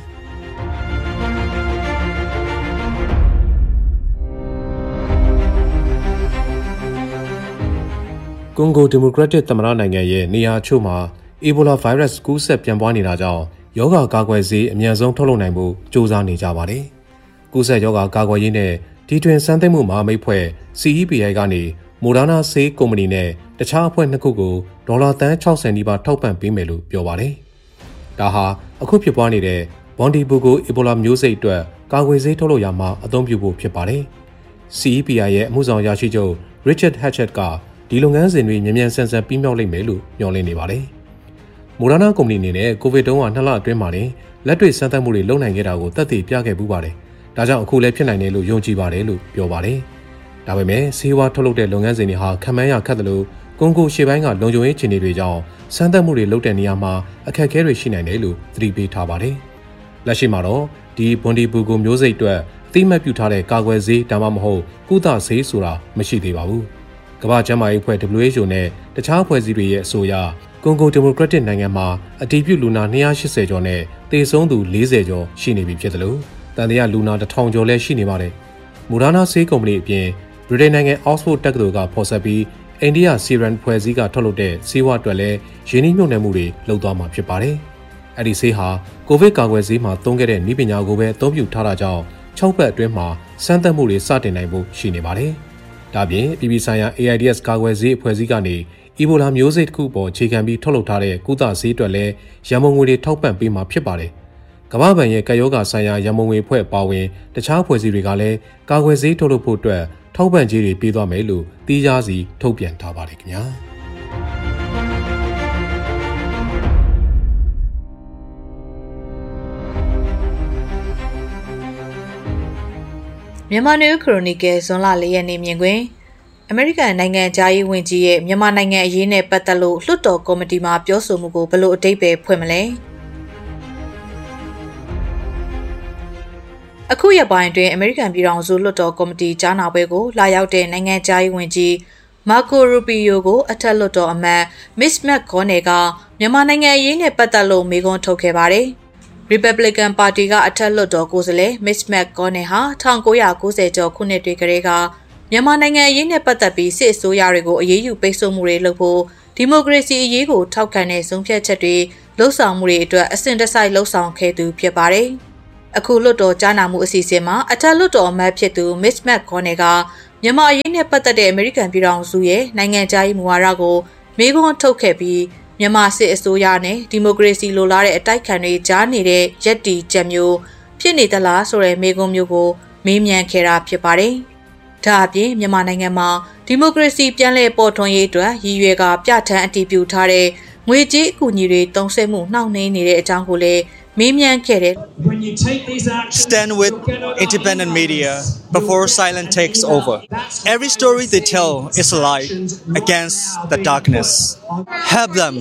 ကွန်ဂိုဒီမိုကရက်တစ်သမ္မတနိုင်ငံရဲ့နေရာချို့မှာအီဘိုလာဗိုင်းရပ်စ်ကူးစက်ပြန့်ပွားနေတာကြောင့်ရောဂါကာကွယ်ဆေးအမြန်ဆုံးထုတ်လုပ်နိုင်ဖို့ကြိုးစားနေကြပါတယ်။ကူးစက်ရောဂါကာကွယ်ရေးနဲ့ဒီတွင်စမ်းသပ်မှုမဟာမိတ်ဖွဲ့ CEPI ကနေမိုဒါနာဆေးကုမ္ပဏီနဲ့တခြားအဖွဲ့နှစ်ခုကိုဒေါ်လာသန်း60နီးပါးထောက်ပံ့ပေးမယ်လို့ပြောပါတယ်။ဒါဟာအခုဖြစ်ပွားနေတဲ့ဘွန်ဒီဘူကိုအီဘိုလာမျိုးစိတ်အတွက်ကာကွယ်ဆေးထုတ်လုပ်ရမှာအသုံးပြုဖို့ဖြစ်ပါတယ်။ CEPI ရဲ့အမှုဆောင်ရရှိချုပ် Richard Hatchett ကဒီလုပ်ငန်းစဉ်တွေမြန်မြန်ဆန်ဆန်ပြီးမြောက်လိမ့်မယ်လို့မျှော်လင့်နေပါတယ်။မိုဒါနာကုမ္ပဏီအနေနဲ့ကိုဗစ်တုန်းက2လအတွင်းမှာတင်လက်တွေ့စမ်းသပ်မှုတွေလုပ်နိုင်ခဲ့တာကိုသက်သေပြခဲ့ပူးပါတယ်။ဒါကြောင့်အခုလည်းဖြစ်နိုင်တယ်လို့ယုံကြည်ပါတယ်လို့ပြောပါတယ်။ဒါပေမဲ့ဆေးဝါးထုတ်လုပ်တဲ့လုပ်ငန်းစဉ်တွေဟာခံမှန်းရခက်တယ်လို့ကွန်ဂိုရှေ့ပိုင်းကလုံခြုံရေးအခြေအနေတွေကြောင့်စမ်းသပ်မှုတွေလုပ်တဲ့နေရာမှာအခက်အခဲတွေရှိနိုင်တယ်လို့သတိပေးထားပါတယ်။လက်ရှိမှာတော့ဒီဘွန်ဒီဘူကိုမျိုးစိတ်အတွက်အသိမှတ်ပြုထားတဲ့ကာကွယ်ဆေးဒါမှမဟုတ်ကုသဆေးဆိုတာမရှိသေးပါဘူး။ကမ္ဘာ့ကျန်းမာရေးအဖွဲ့ WHO နဲ့တခြားအဖွဲ့အစည်းတွေရဲ့အဆိုအရကွန်ဂိုဒီမိုကရက်တစ်နိုင်ငံမှာအတည်ပြုလူနာ280ကျော်နဲ့သေဆုံးသူ40ကျော်ရှိနေပြီဖြစ်တယ်လို့တန်တရားလူနာ1000ကျော်လည်းရှိနေပါတယ်။မူဒါနာဆေးကုမ္ပဏီအပြင်ဗြိတိန်နိုင်ငံ Oxford တက္ကသိုလ်ကဖော်ဆက်ပြီးအိန္ဒိယ Serum ဖွဲ့စည်းကထုတ်လုပ်တဲ့ဆေးဝါးအတွက်လည်းရင်းနှီးမြှုပ်နှံမှုတွေလုပ်သွားမှာဖြစ်ပါတယ်။အဲ့ဒီဆေးဟာကိုဗစ်ကာကွယ်ဆေးမှာသုံးခဲ့တဲ့နည်းပညာကိုပဲအသုံးပြုထားတာကြောင့်6ပတ်အတွင်းမှာစမ်းသပ်မှုတွေစတင်နိုင်ဖို့ရှိနေပါတယ်။ဒါပြင်ပြည်ပဆိုင်ရာ AIDS ကာကွယ်ဆေးအဖွဲ့အစည်းကနေအီဘိုလာမျိုးစိတ်တစ်ခုပေါ်အခြေခံပြီးထုတ်လုပ်ထားတဲ့ကုသဆေးအတွက်လည်းရန်ပုံငွေတွေထောက်ပံ့ပေးမှာဖြစ်ပါတယ်။ကမ္ဘာ့ဘဏ်ရဲ့ကပ်ရောဂါဆိုင်ရာရန်ပုံငွေအဖွဲ့ပါဝင်တခြားအဖွဲ့အစည်းတွေကလည်းကာကွယ်ဆေးထုတ်လုပ်ဖို့အတွက်ထောက်ပံ့ကြေးတွေပေးသွားမယ်လို့သိကြစီထုတ်ပြန်ထားပါတယ်ခင်ဗျာ။မြန်မာနယူးခရိုနီကယ်ဇွန်လ4ရက်နေ့မြင်ကွင်းအမေရိကန်နိုင်ငံသားရေးဝန်ကြီးရဲ့မြန်မာနိုင်ငံအရေးနဲ့ပတ်သက်လို့လွှတ်တော်ကော်မတီမှပြောဆိုမှုကိုဘယ်လိုအဓိပ္ပာယ်ဖွင့်မလဲအခုရက်ပိုင်းတွင်အမေရိကန်ပြည်ထောင်စုလွှတ်တော်ကော်မတီကြားနာပွဲကိုလာရောက်တဲ့နိုင်ငံသားရေးဝန်ကြီးမာကိုရူပီယိုကိုအထက်လွှတ်တော်အမတ်မစ်မက်ဂေါနယ်ကမြန်မာနိုင်ငံအရေးနဲ့ပတ်သက်လို့မေးခွန်းထုတ်ခဲ့ပါတယ်။ Republican Party ကအထက်လွှတ်တော်ကိုယ်စားလှယ်မစ်မက်ဂေါနယ်ဟာ1990ကျော်ခုနှစ်တွေကတည်းကမြန်မာနိုင်ငံအရေးနဲ့ပတ်သက်ပြီးစစ်အစိုးရတွေကိုအရေးယူပိတ်ဆို့မှုတွေလုပ်ဖို့ဒီမိုကရေစီအရေးကိုထောက်ခံတဲ့ဆုံးဖြတ်ချက်တွေလှုံ့ဆော်မှုတွေအတွက်အစဉ်တစိုက်လှုံ့ဆော်ခဲ့သူဖြစ်ပါတယ်။အခုလွှတ်တော်ကြားနာမှုအစီအစဉ်မှာအထက်လွှတ်တော်အမတ်ဖြစ်သူမစ်မက်ဂေါနယ်ကမြန်မာအရေးနဲ့ပတ်သက်တဲ့အမေရိကန်ပြည်ထောင်စုရဲ့နိုင်ငံခြားရေးမူဝါဒကိုမေးခွန်းထုတ်ခဲ့ပြီးမြန်မာစစ်အစိုးရနဲ့ဒီမိုကရေစီလိုလားတဲ့အတိုက်ခံတွေကြားနေတဲ့ရက်တီချက်မျိုးဖြစ်နေသလားဆိုတဲ့မေးခွန်းမျိုးကိုမေးမြန်းခဲ့တာဖြစ်ပါတယ်။ဒါအပြင်မြန်မာနိုင်ငံမှာဒီမိုကရေစီပြန်လည်ပေါ်ထွန်းရေးအတွက်ရည်ရွယ်ကပြဋ္ဌာန်းအတည်ပြုထားတဲ့ငွေကြေးအကူအညီတွေတုံ့ဆက်မှုနှောင့်နှေးနေတဲ့အကြောင်းကိုလည်းမေးမြန်းခဲ့တယ် Stand with independent media before silence takes over. Every story they tell is a light against the darkness. Help them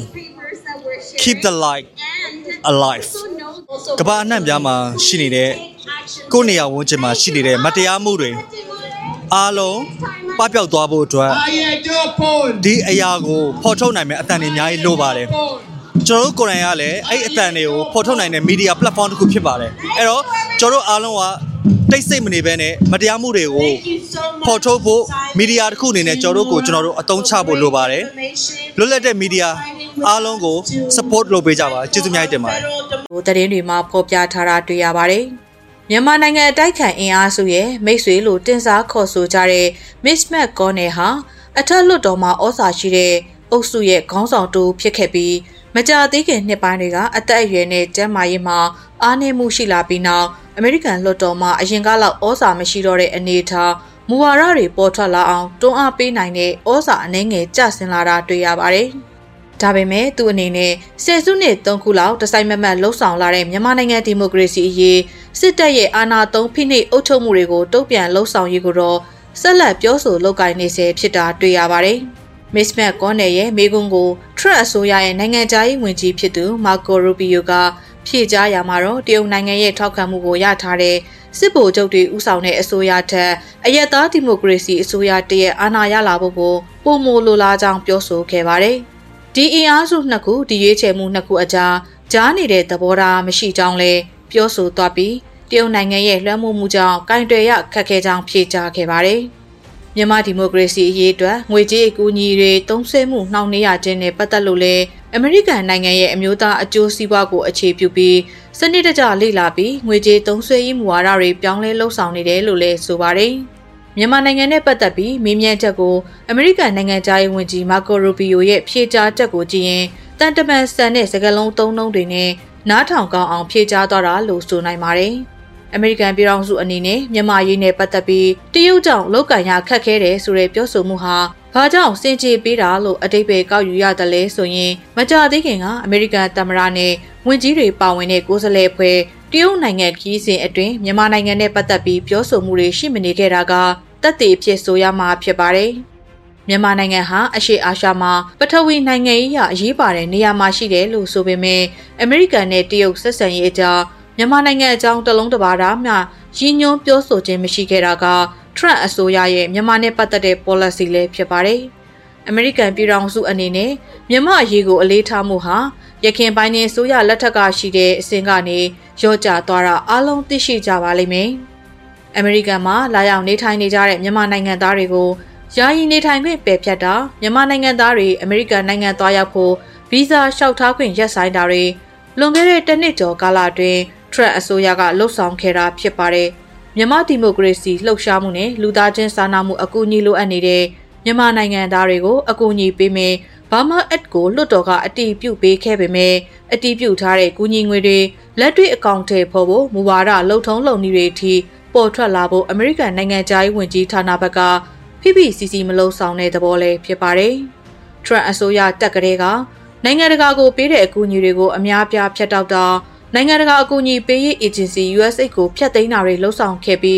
keep the light alive. ကမ္ဘာအနှံ့ပြားမှာရှိနေတဲ့ကိုယ့်နေရာဝန်းကျင်မှာရှိနေတဲ့မတရားမှုတွေအားလုံးပပျောက်သွားဖို့အတွက်ဒီအရာကိုဖော်ထုတ်နိုင်မယ့်အသံတွေအများကြီးလိုပါတယ်ကျွန်တော်တို့ကိုယ်တိုင်ကလည်းအဲ့အသံတွေကိုဖော်ထုတ်နိုင်တဲ့ media platform တစ်ခုဖြစ်ပါတယ်အဲ့တော့ကျွန်တော်တို့အားလုံးကတိတ်ဆိတ်မနေဘဲနဲ့မတရားမှုတွေကိုဖော်ထုတ်ဖို့ media တစ်ခုအနေနဲ့ကျွန်တော်တို့အသုံးချဖို့လိုပါတယ်လွတ်လပ်တဲ့ media အားလုံးကို support လုပ်ပေးကြပါကျေးဇူးများတင်ပါတယ်ဟိုသတင်းတွေမှာဖော်ပြထားတာတွေ့ရပါတယ်မြန်မာနိုင်ငံအတိုက်ခံအင်အားစုရဲ့မိတ်ဆွေလို့တင်စားခေါ်ဆိုကြတဲ့မစ်မက်ကောနယ်ဟာအထက်လွှတ်တော်မှာဩဇာရှိတဲ့အုပ်စုရဲ့ခေါင်းဆောင်တူဖြစ်ခဲ့ပြီးမကြာသေးခင်နှစ်ပိုင်းတွေကအသက်အရွယ်နဲ့ကျန်းမာရေးမှာအားနည်းမှုရှိလာပြီးနောက်အမေရိကန်လွှတ်တော်မှာအရင်ကလောက်ဩဇာမရှိတော့တဲ့အနေအထားမူဝါဒတွေပေါ်ထွက်လာအောင်တွန်းအားပေးနိုင်တဲ့ဩဇာအနှဲငယ်ကျဆင်းလာတာတွေ့ရပါတယ်။ဒါပေမဲ့သူအနေနဲ့ဆယ်စုနှစ်3ခုလောက်တစိုက်မမတ်လှုပ်ဆောင်လာတဲ့မြန်မာနိုင်ငံဒီမိုကရေစီအရေးစစ်တပ်ရဲ့အာဏာသုံးဖိနှိပ်အုပ်ချုပ်မှုတွေကိုတုံ့ပြန်လှုပ်ဆောင်ရေးကိုတော့ဆက်လက်ပြောဆိုလုပ်ကိုင်နေစေဖြစ်တာတွေ့ရပါတယ်။မစ်မက်ကောနယ်ရဲ့မိကွန်းကိုထရန့်အစိုးရရဲ့နိုင်ငံခြားရေးဝန်ကြီးဖြစ်သူမာကိုရူပီယိုကဖြေကြားရမှာတော့တရုတ်နိုင်ငံရဲ့ထောက်ခံမှုကိုရထားတဲ့စစ်ဗိုလ်ချုပ်တွေဦးဆောင်တဲ့အစိုးရထက်အရက်သားဒီမိုကရေစီအစိုးရတရဲ့အာဏာရလာဖို့ကိုပုံမလိုလားကြောင်းပြောဆိုခဲ့ပါတယ်။ဒီအင်အားစုနှစ်ခုဒီရွေးချယ်မှုနှစ်ခုအကြားနေတဲ့သဘောထားမရှိကြောင်းလည်းပြောဆိုသွားပြီးတရုတ်နိုင်ငံရဲ့လွှမ်းမိုးမှုကြောင့်ကင်တွယ်ရခက်ခဲကြောင်းဖြေကြားခဲ့ပါတယ်။မြန်မာဒီမိုကရေစီအရေးအတွက်ငွေကြေးအကူအညီတွေတုံးဆဲမှုနှောင့်နှေးရခြင်းနဲ့ပတ်သက်လို့လည်းအမေရိကန်နိုင်ငံရဲ့အမျိုးသားအကျိုးစီးပွားကိုအခြေပြုပြီးစနစ်တကျလေ့လာပြီးငွေကြေးတုံးဆွဲရေးမူဝါဒတွေပြောင်းလဲလှုပ်ဆောင်နေတယ်လို့လည်းဆိုပါတယ်။မြန်မာနိုင်ငံနဲ့ပတ်သက်ပြီးမေးမြန်းချက်ကိုအမေရိကန်နိုင်ငံသားရေးဝန်ကြီးမာကိုရူပီယိုရဲ့ဖြေကြားချက်ကိုကြည့်ရင်တန်တမန်ဆန်တဲ့စကားလုံးသုံးနှုန်းတွေနဲ့နားထောင်ကောင်းအောင်ဖြေကြားသွားတာလို့ဆိုနိုင်ပါတယ်။အမေရိကန်ပြည်ထောင်စုအနေနဲ့မြန်မာရေးနဲ့ပတ်သက်ပြီးတရုတ်ကြောင့်လောက်ကန်ရခက်ခဲတယ်ဆိုတဲ့ပြောဆိုမှုဟာဘာကြောင့်စင်ကြေပေးတာလို့အတိတ်ပဲကောက်ယူရတယ်လဲဆိုရင်မကြာသေးခင်ကအမေရိကန်သမ္မတနဲ့ဝန်ကြီးတွေပါဝင်တဲ့ကိုယ်စားလှယ်ဖွဲ့တရုတ်နိုင်ငံခီးစဉ်အတွင်းမြန်မာနိုင်ငံနဲ့ပတ်သက်ပြီးပြောဆိုမှုတွေရှိမနေခဲ့တာကသက်သေဖြစ်ဆိုရမှာဖြစ်ပါတယ်။မြန်မာနိုင်ငံဟာအရှေ့အာရှမှာပထဝီနိုင်ငံရေးအရေးပါတဲ့နေရာမှာရှိတယ်လို့ဆိုပေမဲ့အမေရိကန်နဲ့တရုတ်ဆက်ဆံရေးအကြောင်းမြန်မာနိုင်ငံအကြောင်းတလုံးတစ်ပါးသားမှရည်ညွှန်းပြောဆိုခြင်းမရှိခဲ့တာကထရန့်အစိုးရရဲ့မြန်မာနဲ့ပတ်သက်တဲ့ policy လည်းဖြစ်ပါတယ်။အမေရိကန်ပြည်ထောင်စုအနေနဲ့မြန်မာအရေးကိုအလေးထားမှုဟာရခိုင်ပိုင်းနဲ့အစိုးရလက်ထက်ကရှိတဲ့အစဉ်ကနေရော့ကျသွားတာအလုံးသိရှိကြပါလိမ့်မယ်။အမေရိကန်မှာလာရောက်နေထိုင်နေကြတဲ့မြန်မာနိုင်ငံသားတွေကိုယာယီနေထိုင်ခွင့်ပယ်ဖျက်တာမြန်မာနိုင်ငံသားတွေအမေရိကန်နိုင်ငံသွားရောက်ဖို့ဗီဇာလျှောက်ထားခွင့်ရပ်ဆိုင်းတာတွေလွန်ခဲ့တဲ့တစ်နှစ်ကျော်ကာလအတွင်းထရန့်အစိုးရကလှုပ်ဆောင်ခဲ့တာဖြစ်ပါတယ်။မြန်မာဒီမိုကရေစီလှုပ်ရှားမှုနဲ့လူသားချင်းစာနာမှုအကူအညီလိုအပ်နေတဲ့မြန်မာနိုင်ငံသားတွေကိုအကူအညီပေးမယ်။ဘာမာအက်ကိုလွှတ်တော်ကအတည်ပြုပေးခဲ့ပေမဲ့အတည်ပြုထားတဲ့ကူညီငွေတွေလက်တွေ့အကောင့်ထဲပေါ်ဖို့မူဝါဒလှုပ်ထုံးလုပ်နည်းတွေအထိပေါ်ထွက်လာဖို့အမေရိကန်နိုင်ငံသားရေးဝန်ကြီးဌာနဘက်ကဖိဖိစီစီမလှုပ်ဆောင်တဲ့သဘောလည်းဖြစ်ပါတယ်။ထရန့်အစိုးရတက်ကလေးကနိုင်ငံတကာကိုပေးတဲ့အကူအညီတွေကိုအများပြားဖြတ်တောက်တာနိုင်ငံတကာအကူအညီပေးရေး agency USAID ကိုဖျက်သိမ်းတာတွေလှုံ့ဆော်ခဲ့ပြီး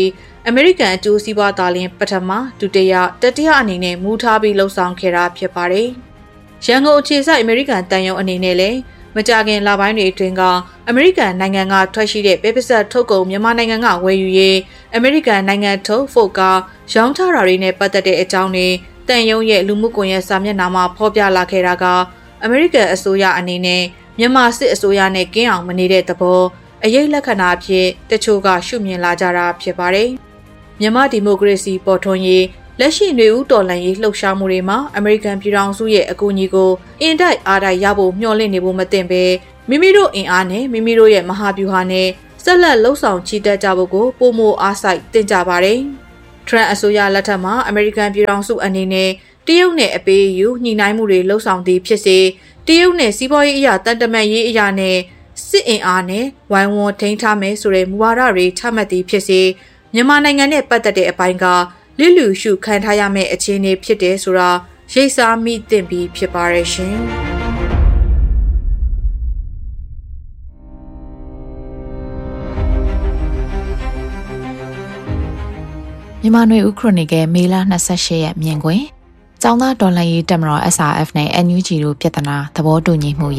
အမေရိကန်အကျိုးစီးပွားသားလင်းပထမဒုတိယတတိယအနေနဲ့မူထားပြီးလှုပ်ဆောင်ခဲ့တာဖြစ်ပါတယ်။ရန်ကုန်အခြေစိုက်အမေရိကန်တန်ယုံအနေနဲ့လည်းမကြခင်လပိုင်းတွေအတွင်းကအမေရိကန်နိုင်ငံကထွက်ရှိတဲ့ပဲပစ္စည်းထုတ်ကုန်မြန်မာနိုင်ငံကဝယ်ယူရေးအမေရိကန်နိုင်ငံထုတ်ဖို့ကရောင်းချတာတွေနဲ့ပတ်သက်တဲ့အကြောင်းတွေတန်ယုံရဲ့လူမှုကွန်ရက်စာမျက်နှာမှာဖော်ပြလာခဲ့တာကအမေရိကန်အစိုးရအနေနဲ့မြန်မာစစ်အစိုးရနဲ့ကင်းအောင်မနေတဲ့သဘောအရေးလက္ခဏာအဖြစ်တချို့ကရှုမြင်လာကြတာဖြစ်ပါတယ်။မြန်မာဒီမိုကရေစီပေါ်ထွန်းရေးလက်ရှိຫນွေဦးတော်လှန်ရေးလှုပ်ရှားမှုတွေမှာအမေရိကန်ပြည်ထောင်စုရဲ့အကူအညီကိုအင်တိုက်အားတိုက်ရဖို့မျှော်လင့်နေဖို့မသင့်ပဲမိမိတို့အင်အားနဲ့မိမိတို့ရဲ့မဟာဗျူဟာနဲ့ဆက်လက်လှုပ်ဆောင်ချီတက်ကြဖို့ကိုပိုမိုအားစိုက်တင်ကြပါတယ်။ထရန့်အစိုးရလက်ထက်မှာအမေရိကန်ပြည်ထောင်စုအနေနဲ့တရုတ်နဲ့အပေးအယူညှိနှိုင်းမှုတွေလှုပ်ဆောင်သည်ဖြစ်စေတရုတ်နဲ့စီးပွားရေးအရာတန်တမာရေးအရာနဲ့စစ်အင်အားနဲ့ဝိုင်းဝန်းထိန်းထားမယ်ဆိုတဲ့မူဝါဒတွေချမှတ်သည်ဖြစ်စေမြန်မာနိုင်ငံနဲ့ပတ်သက်တဲ့အပိုင်းကလစ်လူရှုခံထားရမယ့်အခြေအနေဖြစ်တယ်ဆိုတာရိပ်စားမိသင့်ပြီးဖြစ်ပါရဲ့ရှင်မြန်မာနွေဦးခရိုနီကယ်မေလ28ရက်မြင်ကွင်းကျောင်းသားတော်လှန်ရေးတပ်မတော် SRF နဲ့ NUG တို့ပြည်ထနာသဘောတူညီမှုရ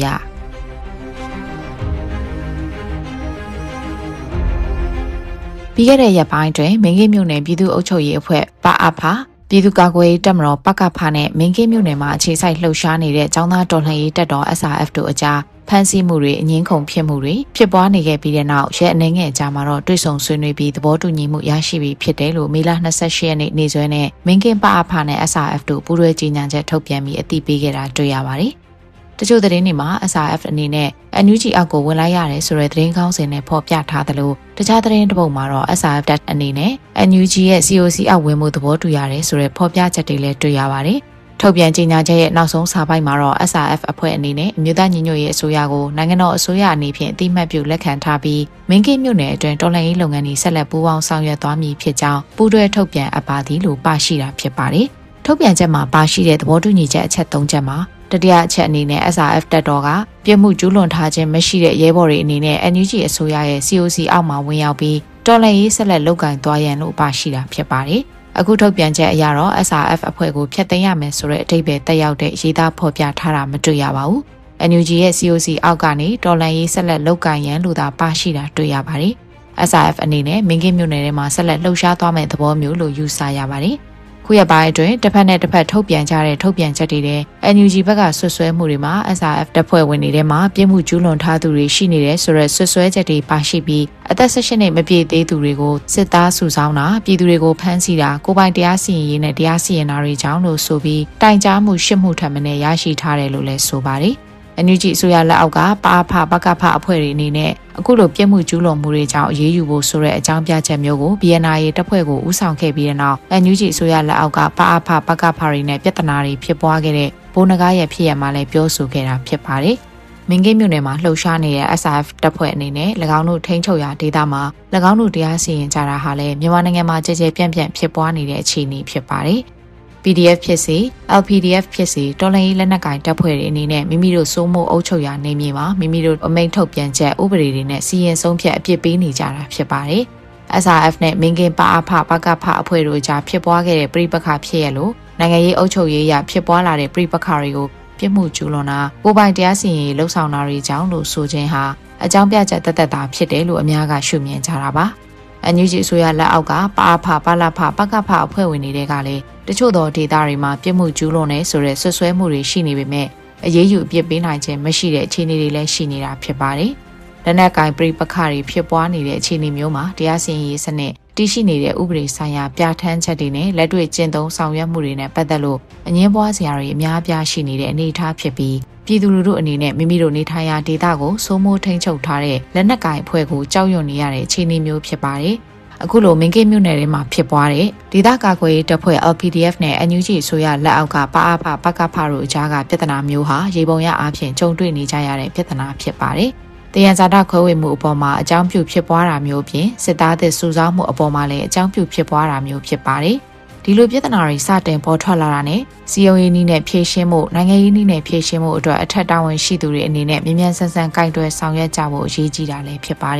ပြီးခဲ့တဲ့ရက်ပိုင်းတွင်မင်းကင်းမြို့နယ်ပြည်သူ့အုပ်ချုပ်ရေးအဖွဲ့ပအဖပြည်သူ့ကာကွယ်ရေးတပ်မတော်ပကဖနဲ့မင်းကင်းမြို့နယ်မှာအခြေစိုက်လှုပ်ရှားနေတဲ့ကျောင်းသားတော်လှန်ရေးတပ်တော် SRF တို့အကြားဖမ်းဆီးမှုတွေအငင်းခုန်ဖြစ်မှုတွေဖြစ်ပွားနေခဲ့ပြီးတဲ့နောက်ရက်အနည်းငယ်ကြာမှာတော့တွေ့ဆုံဆွေးနွေးပြီးသဘောတူညီမှုရရှိပြီးဖြစ်တယ်လို့မေလ28ရက်နေ့နေ့စွဲနဲ့မင်းကင်းပအဖနဲ့ SRF တို့ပူးတွဲကြေညာချက်ထုတ်ပြန်ပြီးအသိပေးခဲ့တာတွေ့ရပါတယ်။တချို့သတင်းတွေမှာ SRF အနေနဲ့ NUG အောက်ကိုဝင်လိုက်ရတယ်ဆိုတဲ့သတင်းကောင်းစင်နဲ့ဖော်ပြထားသလိုတခြားသတင်းတစ်ပုဒ်မှာတော့ SRF တပ်အနေနဲ့ NUG ရဲ့ COC အောက်ဝင်မှုသဘောတူရတယ်ဆိုတဲ့ဖော်ပြချက်တွေလည်းတွေ့ရပါတယ်။ထုတ်ပြန်ကြေညာချက်ရဲ့နောက်ဆုံးစာပိုက်မှာတော့ SRF အဖွဲ့အနေနဲ့အမျိုးသားညီညွတ်ရေးအစိုးရကိုနိုင်ငံတော်အစိုးရအနေဖြင့်အတိအမှတ်ပြုလက်ခံထားပြီးမင်းကင်းမြို့နယ်အတွင်းတော်လှန်ရေးလုပ်ငန်းတွေဆက်လက်ပူးပေါင်းဆောင်ရွက်သွားမည်ဖြစ်ကြောင်းပူးတွဲထုတ်ပြန်အပ်ပါသည်လို့ပါရှိတာဖြစ်ပါတယ်။ထုတ်ပြန်ချက်မှာပါရှိတဲ့သဘောတူညီချက်အချက်၃ချက်မှာတတိယအချက်အနေနဲ့ SRF တပ်တော်ကပြစ်မှုကျူးလွန်ထားခြင်းမရှိတဲ့ရဲဘော်တွေအနေနဲ့ NUG အစိုးရရဲ့ COC အောက်မှာဝင်ရောက်ပြီးတော်လှန်ရေးဆက်လက်လုပ်ကိုင်သွားရန်လို့ပါရှိတာဖြစ်ပါတယ်။အခုထုတ်ပြန်ချက်အရတော့ SRF အဖွဲ့ကိုဖျက်သိမ်းရမယ်ဆိုတဲ့အဓိပ္ပာယ်တက်ရောက်တဲ့ရေးသားဖော်ပြထားတာမတွေ့ရပါဘူး။ NUG ရဲ့ COC အောက်ကနေတော်လှန်ရေးဆက်လက်လုပ်ကိုင်ရန်လို့သာပါရှိတာတွေ့ရပါတယ်။ SRF အနေနဲ့မင်းကင်းမြို့နယ်ထဲမှာဆက်လက်လှုပ်ရှားသွားမယ့်သဘောမျိုးလို့ယူဆရပါတယ်။ခုရက်ပိုင်းအတွင်းတစ်ဖက်နဲ့တစ်ဖက်ထုတ်ပြန်ကြတဲ့ထုတ်ပြန်ချက်တွေနဲ့ NUG ဘက်ကဆွဆွဲမှုတွေမှာ SRF တပ်ဖွဲ့ဝင်တွေထဲမှာပြစ်မှုကျူးလွန်ထားသူတွေရှိနေတယ်ဆိုတဲ့ဆွဆွဲချက်တွေပါရှိပြီးအသက်18နှစ်မပြည့်သေးသူတွေကိုစစ်သားစုဆောင်းတာပြည်သူတွေကိုဖမ်းဆီးတာကိုပိုင်တရားစီရင်ရေးနဲ့တရားစီရင်တာတွေကြောင့်လို့ဆိုပြီးတိုင်ကြားမှုရှစ်မှုထပ်မံရရှိထားတယ်လို့လည်းဆိုပါတယ်။ NUG အစိုးရလက်အောက်ကပါအဖပကဖအဖွဲ့တွေအနေနဲ့အခုလိုပြစ်မှုကျူးလွန်မှုတွေကြောင့်အရေးယူဖို့ဆိုတဲ့အကြောင်းပြချက်မျိုးကို BNI တပ်ဖွဲ့ကိုဦးဆောင်ခဲ့ပြီးတဲ့နောက် NUG အစိုးရလက်အောက်ကပါအဖပကဖတွေနဲ့ပြဿနာတွေဖြစ်ပွားခဲ့တဲ့ဘိုးနဂါရဲ့ဖြစ်ရမှာလည်းပြောဆိုခဲ့တာဖြစ်ပါတယ်။မင်းကင်းမြို့နယ်မှာလှုပ်ရှားနေတဲ့ SRF တပ်ဖွဲ့အနေနဲ့၎င်းတို့ထိန်းချုပ်ရာဒေသမှာ၎င်းတို့တရားစီရင်ကြတာဟာလည်းမြန်မာနိုင်ငံမှာကြဲကြဲပြန့်ပြန့်ဖြစ်ပွားနေတဲ့အခြေအနေဖြစ်ပါတယ်။ PDF ဖြစ်စေ LPDF ဖြစ်စေတော်လှန်ရေးလက်နက်ကိုင်တပ်ဖွဲ့တွေအနေနဲ့မိမိတို့စိုးမိုးအုပ်ချုပ်ရာနေမြေမှာမိမိတို့အမိန့်ထုတ်ပြန်ချက်ဥပဒေတွေနဲ့စီရင်ဆုံးဖြတ်အပြစ်ပေးနေကြတာဖြစ်ပါတယ်။ SRF နဲ့မင်းကင်းပအဖပကဖအဖွဲ့တို့ကြားဖြစ်ပွားခဲ့တဲ့ပြိပခါဖြစ်ရလို့နိုင်ငံရေးအုပ်ချုပ်ရေးအရဖြစ်ပွားလာတဲ့ပြိပခါတွေကိုပြစ်မှုကျူးလွန်တာကိုပိုင်တရားစီရင်ရေးလှုပ်ဆောင်တာတွေကြောင့်လို့ဆိုခြင်းဟာအကြောင်းပြချက်တသက်တာဖြစ်တယ်လို့အများကရှုမြင်ကြတာပါ။ NUG အစိုးရလက်အောက်ကပအဖပလဖပကဖအဖွဲ့ဝင်တွေကလည်းတချို့သောဒေသတွေမှာပြစ်မှုကျူးလွန်နေဆိုတဲ့ဆွဆွဲမှုတွေရှိနေပေမဲ့အရေးယူအပြစ်ပေးနိုင်ခြင်းမရှိတဲ့အခြေအနေတွေလည်းရှိနေတာဖြစ်ပါတယ်။လက်နက်ကိုင်ပြိပခါတွေဖြစ်ပွားနေတဲ့အခြေအနေမျိုးမှာတရားစီရင်ရေးစနစ်တည်ရှိနေတဲ့ဥပဒေဆိုင်ရာပြဋ္ဌာန်းချက်တွေနဲ့လက်တွေ့ကျင့်သုံးဆောင်ရွက်မှုတွေနဲ့ပတ်သက်လို့အငြင်းပွားစရာတွေအများအပြားရှိနေတဲ့အနေအထားဖြစ်ပြီးပြည်သူလူထုအနေနဲ့မိမိတို့နေထိုင်ရာဒေသကိုစိုးမိုးထိန်းချုပ်ထားတဲ့လက်နက်ကိုင်အဖွဲ့ကိုကြောက်ရွံ့နေရတဲ့အခြေအနေမျိုးဖြစ်ပါတယ်။အခုလိုမင်းကင်းမြို့နယ်ထဲမှာဖြစ်ပွားတဲ့ဒေသကာကွယ်ရေးတပ်ဖွဲ့ LPDF နဲ့ NUG အစိုးရလက်အောက်ကပအဖပကဖတို့အကြားကပြဿနာမျိုးဟာရေပုံရအားဖြင့်ကြုံတွေ့နေကြရတဲ့ပြဿနာဖြစ်ပါတယ်။တယံဇာတခွဲဝေမှုအပေါ်မှာအကြောင်းပြုဖြစ်ပွားတာမျိုးဖြင့်စစ်သားသစ်စုဆောင်းမှုအပေါ်မှာလည်းအကြောင်းပြုဖြစ်ပွားတာမျိုးဖြစ်ပါတယ်။ဒီလိုပြဿနာတွေစတင်ပေါ်ထွက်လာတာနဲ့စီယုံရေးနည်းနဲ့ဖြေရှင်းမှုနိုင်ငံရေးနည်းနဲ့ဖြေရှင်းမှုအတွက်အထက်တာဝန်ရှိသူတွေအနေနဲ့မြ мян ဆန်းဆန်းကင်တွယ်ဆောင်ရွက်ကြဖို့အရေးကြီးတာလည်းဖြစ်ပါတယ်။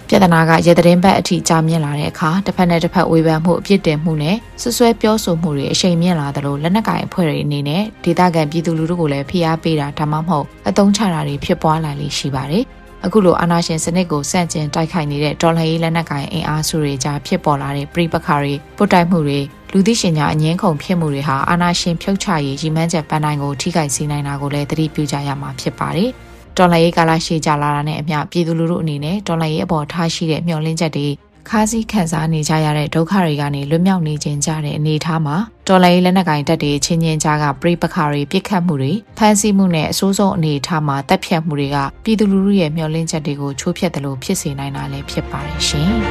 ပြဿနာကရတဲ့ဘက်အထိကြာမြင့်လာတဲ့အခါတစ်ဖက်နဲ့တစ်ဖက်ဝေဖန်မှုအပြစ်တင်မှုနဲ့ဆွဆွဲပြောဆိုမှုတွေအရှိန်မြင့်လာသလိုလက်နက်ကိုင်အဖွဲ့တွေအနေနဲ့ဒေသခံပြည်သူလူထုကိုလည်းဖိအားပေးတာဒါမှမဟုတ်အသုံးချတာတွေဖြစ်ပွားလာလိမ့်ရှိပါတယ်။အခုလိုအာဏာရှင်စနစ်ကိုဆန့်ကျင်တိုက်ခိုက်နေတဲ့တော်လှန်ရေးလက်နက်ကိုင်အင်အားစုတွေကြားဖြစ်ပေါ်လာတဲ့ပြိပခါတွေပုတ်တိုက်မှုတွေလူသိရှင်ကြားအငင်းခုန်ဖြစ်မှုတွေဟာအာဏာရှင်ဖြုတ်ချရေးရည်မှန်းချက်ပန်းတိုင်းကိုထိခိုက်စေနိုင်တာကိုလည်းသတိပြုကြရမှာဖြစ်ပါတယ်။တော်လှန်ရေးကာလရှည်ကြာလာတာနဲ့အမျှပြည်သူလူထုအနေနဲ့တော်လှန်ရေးအပေါ်ထားရှိတဲ့မျှော်လင့်ချက်တွေခါးစည်းခံစားနေကြရတဲ့ဒုက္ခတွေကနေလွတ်မြောက်နေခြင်းကြတဲ့အနေအထားမှာတော်လှန်ရေးလက်နက်ကိုင်တပ်တွေချင်းချင်းကြားကပြိပခါတွေပြစ်ခတ်မှုတွေဖမ်းဆီးမှုနဲ့အဆိုးဆုံးအနေအထားမှာတပ်ဖြတ်မှုတွေကပြည်သူလူထုရဲ့မျှော်လင့်ချက်တွေကိုချိုးဖျက်တယ်လို့ဖြစ်စေနိုင်တာလည်းဖြစ်ပါတယ်ရှင်။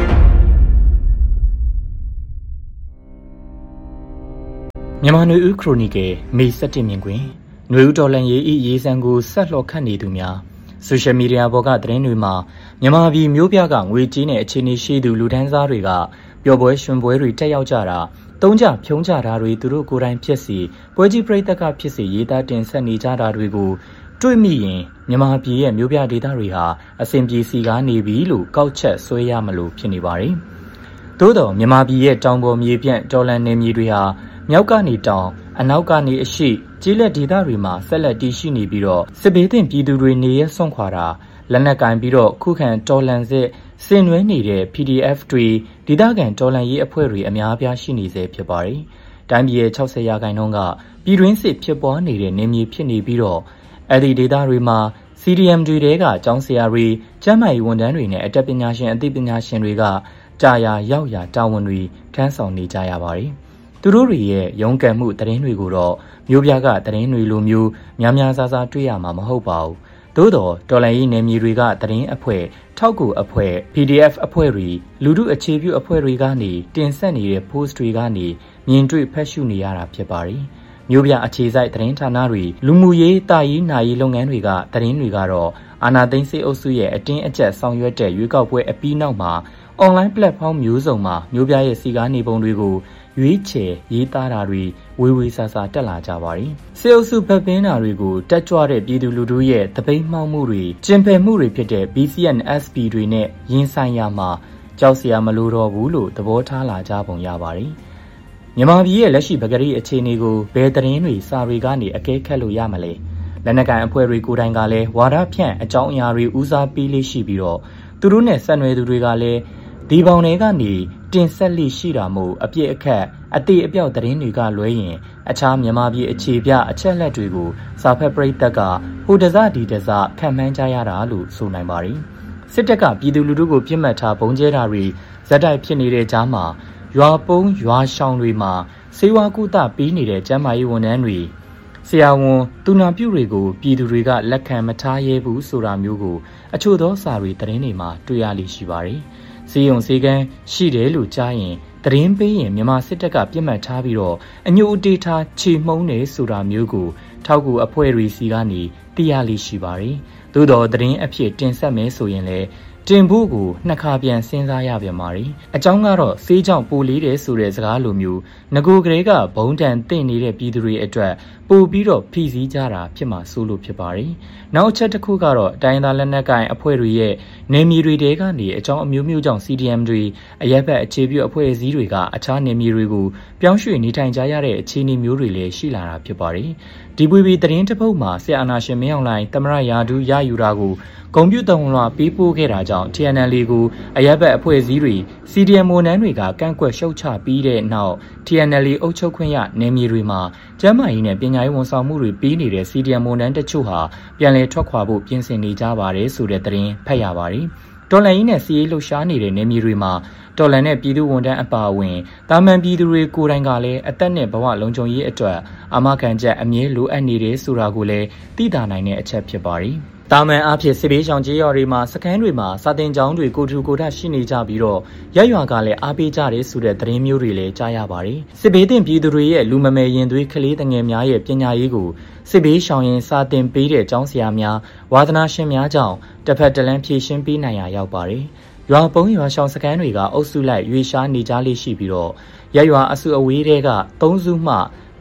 မြန်မာနွေဦးခရိုနီကယ်မေ17မြင်ကွင်းနွေဦးတော်လှန်ရေးရေးစံကိုဆက်လှော်ခတ်နေသူများဆိုရှယ်မီဒီယာပေါ်ကသတင်းတွေမှာမြန်မာပြည်မျိုးပြကငွေကြေးနဲ့အခြေအနေရှိသူလူဒန်းစားတွေကပျော်ပွဲရွှင်ပွဲတွေတက်ရောက်ကြတာတုံးကြဖြုံးကြတာတွေသူတို့ကိုယ်တိုင်ဖြစ်စီပွဲကြီးပရိသတ်ကဖြစ်စီရေးသားတင်ဆက်နေကြတာတွေကိုတွေ့မိရင်မြန်မာပြည်ရဲ့မျိုးပြဒေသတွေဟာအစဉ်ပြေစီကားနေပြီလို့ကောက်ချက်ဆွဲရမလို့ဖြစ်နေပါတယ်။သို့တော့မြန်မာပြည်ရဲ့တောင်ပေါ်မြေပြန့်တော်လန်နယ်မြေတွေဟာမြောက်ကနေတောင်အနောက်ကနေအရှိကျေးလက်ဒေသတွေမှာဆက်လက်တည်ရှိနေပြီးတော့စစ်ဘေးသင့်ပြည်သူတွေနေရဆွန့်ခွာတာလက်နက်ကင်ပြီးတော့ခုခံတော်လှန်စစ်ဆင်နွှဲနေတဲ့ PDF တွေဒေသခံတော်လှန်ရေးအဖွဲ့တွေအများအပြားရှိနေစေဖြစ်ပါတယ်။တိုင်းပြည်ရဲ့60%ကပြည်တွင်းစစ်ဖြစ်ပွားနေတဲ့နေမြေဖြစ်နေပြီးတော့အဲ့ဒီဒေသတွေမှာ CDM တွေတဲကကျောင်းဆရာတွေကျန်းမာရေးဝန်ထမ်းတွေနဲ့အတတ်ပညာရှင်အသိပညာရှင်တွေကကြာရာရောက်ရာတာဝန်တွေထမ်းဆောင်နေကြရပါတယ်။သူတို့တွေရဲ့ရုန်းကန်မှုသတင်းတွေကိုတော့မျိုးပြကသတင်းတွေလိုမျိုးများများစားစားတွေ့ရမှာမဟုတ်ပါဘူး။သို့တော့တော်လှန်ရေးနယ်မြေတွေကသတင်းအဖွဲ့ထောက်ကူအဖွဲ့ PDF အဖွဲ့တွေလူထုအခြေပြုအဖွဲ့တွေကနေတင်ဆက်နေတဲ့ post တွေကနေမြင်တွေ့ဖတ်ရှုနေရတာဖြစ်ပါတယ်။မျိုးပြအခြေစိုက်သတင်းဌာနတွေလူမှုရေးတာရေးနာရေးလုပ်ငန်းတွေကသတင်းတွေကတော့အာဏာသိမ်းစစ်အုပ်စုရဲ့အတင်းအကျပ်ဆောင်ရွက်တဲ့ရွေးကောက်ပွဲအပြီးနောက်မှာအွန်လိုင်းပလက်ဖောင်းမျိုးစုံမှာမျိုးပြရဲ့စီကားနေပုံတွေကိုရွေးချယ်ရေးသားတာတွေဝေဝေဆာဆာတက်လာကြပါတယ်။စစ်အုပ်စုဖက်ပင်းတာတွေကိုတက်ကြွတဲ့ပြည်သူလူထုရဲ့တပိတ်မှောက်မှုတွေကျင်ဖယ်မှုတွေဖြစ်တဲ့ BCN SP တွေနဲ့ရင်ဆိုင်ရမှာကြောက်စရာမလိုတော့ဘူးလို့သဘောထားလာကြပုံရပါတယ်။မြန်မာပြည်ရဲ့လက်ရှိပကတိအခြေအနေကိုဘယ်သတင်းတွေစာတွေကနေအကဲခတ်လို့ရမလဲ။လက်နက်ကိုင်အဖွဲ့တွေကိုယ်တိုင်ကလည်းဝါဒဖြန့်အကြောင်းအရာတွေဦးစားပေးလေးရှိပြီးတော့သူတို့နဲ့ဆက်နွယ်သူတွေကလည်းဒီပေါင်တွေကနေတင်ဆက်လိရှိတာမို့အပြစ်အခက်အသေးအပြောက်သတင်းတွေကလွဲရင်အခြားမြန်မာပြည်အခြေပြအချက်လက်တွေကိုစာဖက်ပရိသတ်ကဟိုတစဒီတစခံမှန်းကြရတာလို့ဆိုနိုင်ပါတယ်။စစ်တပ်ကပြည်သူလူထုကိုပြစ်မှတ်ထားပုံကျဲတာတွေဇက်တိုက်ဖြစ်နေတဲ့ကြားမှာရွာပုံးရွာရှောင်တွေမှာစေဝါကုသပေးနေတဲ့ကျန်းမာရေးဝန်ထမ်းတွေဆရာဝန်သူနာပြုတွေကိုပြည်သူတွေကလက်ခံမထားရဲဘူးဆိုတာမျိုးကိုအချို့သောစာတွေသတင်းတွေမှာတွေ့ရလိမ့်ရှိပါတယ်။စီယုံစီကန်းရှိတယ်လို့ကြားရင်သတင်းပေးရင်မြန်မာစစ်တပ်ကပြစ်မှတ်ထားပြီးတော့အညိုအတေးထားချေမှုန်းနေဆိုတာမျိုးကိုထောက်ကူအဖွဲ့တွေစီကနေသိရလိမ့်ရှိပါတယ်။သို့တော်သတင်းအဖြစ်တင်ဆက်မယ်ဆိုရင်လည်းတင်ဖို့ကိုနှစ်ခါပြန်စဉ်းစားရပြန်ပါတယ်။အကြောင်းကတော့ဆေးကြောင့်ပိုလေးတယ်ဆိုတဲ့စကားလိုမျိုးငကိုကလေးကဘုံတန်တင့်နေတဲ့ပြည်သူတွေအတွက်ပို့ပြီးတော့ဖိစီးကြတာဖြစ်မှာစိုးလို့ဖြစ်ပါတယ်။နောက်အချက်တစ်ခုကတော့တိုင်းသားလက်နက်ကိုင်အဖွဲ့တွေရဲ့နေမြေတွေတဲကနေအကြောင်းအမျိုးမျိုးကြောင့် CDM တွေအရက်ဘက်အခြေပြုအဖွဲ့အစည်းတွေကအခြားနေမြေတွေကိုပြောင်းရွှေ့နေထိုင်ကြရတဲ့အခြေအနေမျိုးတွေလည်းရှိလာတာဖြစ်ပါတယ်။ဒီပွေသတင်းတစ်ပုဒ်မှာဆရာအာနာရှင်မင်းအောင်လှိုင်သမရယာဒူးရယူတာကိုကွန်ပျူတာဝင်လာပေးပို့ခဲ့တာကြောင့် TNL ကိုအရက်ဘက်အဖွဲ့အစည်းတွေ CDM ဝန်ထမ်းတွေကကန့်ကွက်ရှုတ်ချပြီးတဲ့နောက် TNL အုပ်ချုပ်ခွင့်ရနယ်မြေတွေမှာကျန်းမာရေးနဲ့ပညာရေးဝန်ဆောင်မှုတွေပေးနေတဲ့ CDM ဝန်ထမ်းတချို့ဟာပြန်လည်ထွက်ခွာဖို့ပြင်ဆင်နေကြပါတယ်ဆိုတဲ့သတင်းဖတ်ရပါတယ်။တော်လှန်ရေးနဲ့စီးရေးလှုပ်ရှားနေတဲ့နယ်မြေတွေမှာတော်လှန်တဲ့ပြည်သူဝန်ထမ်းအပါအဝင်တာမန်ပြည်သူတွေကိုယ်တိုင်ကလည်းအသက်နဲ့ဘဝလုံခြုံရေးအတွက်အာမခံချက်အမြဲလိုအပ်နေတယ်ဆိုတာကိုလည်းသိသာနိုင်တဲ့အချက်ဖြစ်ပါတယ်။တာမန်အဖြစ်စစ်ဘေးရှောင်ကြေးရွာတွေမှာစခန်းတွေမှာစာတင်ကျောင်းတွေကိုထူကိုထရှိနေကြပြီးတော့ရက်ရွာကလည်းအားပေးကြတယ်ဆိုတဲ့သတင်းမျိုးတွေလည်းကြားရပါတယ်။စစ်ဘေးတင်ပြည်သူတွေရဲ့လူမမယ်ရင်သွေးကလေးတငယ်များရဲ့ပညာရေးကိုစစ်ဘေးရှောင်ရင်စာတင်ပေးတဲ့ကျောင်းဆရာများဝါသနာရှင်များကြောင့်တစ်ဖက်တစ်လမ်းဖြည့်ရှင်းပေးနိုင်ရရောက်ပါတယ်။ရွာပုံးရွာရှောင်စခန်းတွေကအုပ်စုလိုက်ရွေရှားနေကြလိမ့်ရှိပြီးတော့ရက်ရွာအစုအဝေးတွေက3စုမှ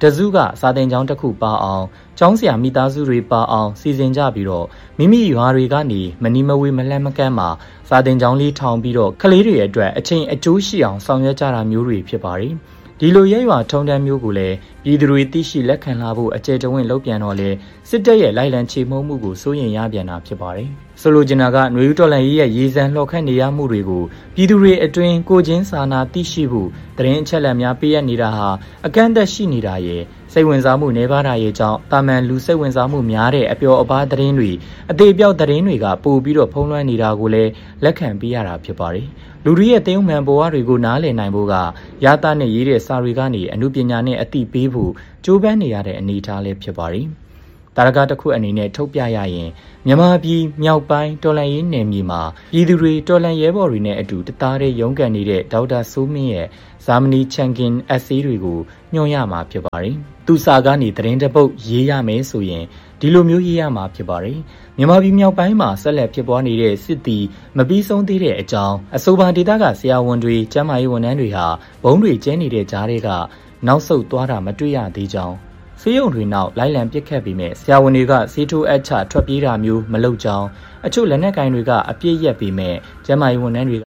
တစုကစာသင်ကျောင်းတစ်ခုပါအောင်ကျောင်းဆရာမိသားစုတွေပါအောင်စီစဉ်ကြပြီးတော့မိမိရွာတွေကနေမနီမဝေးမလှမ်းမကမ်းမှာစာသင်ကျောင်းလေးထောင်ပြီးတော့ကလေးတွေအတွက်အချိန်အကျိုးရှိအောင်ဆောင်ရွက်ကြတာမျိုးတွေဖြစ်ပါတယ်ဒီလိုရဲရွာထုံတန်းမျိုးကိုလည်းပြည်သူတွေသိရှိလက်ခံလာဖို့အကျယ်တဝင့်လုပ်ပြန်တော့လေစစ်တပ်ရဲ့လိုက်လံချေမှုန်းမှုကိုစိုးရင်ရပြန်တာဖြစ်ပါတယ်။ဆိုလိုချင်တာကຫນွေဦးတော်လှန်ရေးရဲ့ရေစံလှော်ခတ်နေရမှုတွေကိုပြည်သူတွေအတွင်းကိုချင်းစာနာသိရှိဖို့သတင်းအချက်အလက်များပေးရနေတာဟာအကန့်အသတ်ရှိနေတာရဲ့စိတ်ဝင်စားမှုနှဲပါတာရဲ့ကြောင့်တာမန်လူစိတ်ဝင်စားမှုများတဲ့အပျော်အပါးသတင်းတွေအသေးပြောက်သတင်းတွေကပို့ပြီးတော့ဖုံးလွှမ်းနေတာကိုလည်းလက်ခံပေးရတာဖြစ်ပါတယ်။လူတွေရဲ့သိမ်းမှန်ဘဝတွေကိုနားလည်နိုင်ဖို့ကရတာနဲ့ရေးတဲ့စာတွေကနေအမှုပညာနဲ့အသိပေးဖို့ကြိုးပမ်းနေရတဲ့အနေအထားလေးဖြစ်ပါတယ်။တာရကတစ်ခုအနေနဲ့ထုတ်ပြရရင်မြန်မာပြည်မြောက်ပိုင်းတော်လှန်ရေးနယ်မြေမှာပြည်သူတွေတော်လှန်ရဲဘော်တွေနဲ့အတူတသားတည်းရုန်းကန်နေတဲ့ဒေါက်တာစိုးမင်းရဲ့ဇာမနီချန်ကင်အက်ဆေးတွေကိုညွှန်ရမှာဖြစ်ပါတယ်။သူစာကနေသတင်းတပုတ်ရေးရမယ်ဆိုရင်ဒီလိုမျိုးရေးရမှာဖြစ်ပါတယ်။မြန်မာပြည်မြောက်ပိုင်းမှာဆက်လက်ဖြစ်ပွားနေတဲ့စစ်တီမပြီးဆုံးသေးတဲ့အကြောင်းအဆိုပါဒေသကဆရာဝန်တွေကျန်းမာရေးဝန်ထမ်းတွေဟာဘုံတွေကျဲနေတဲ့ကြားတွေကနောက်ဆုတ်သွားတာမတွေ့ရသေးကြောင်းဆေးရုံတွေနောက်လိုက်လံပစ်ခတ်ပြီးမြဲဆရာဝန်တွေကဆေးထိုးအပ်ချထွက်ပြေးတာမျိုးမလုပ်ကြောင်းအချို့လက်နက်ကိုင်တွေကအပြစ်ရက်ပြီးမြဲကျန်းမာရေးဝန်ထမ်းတွေ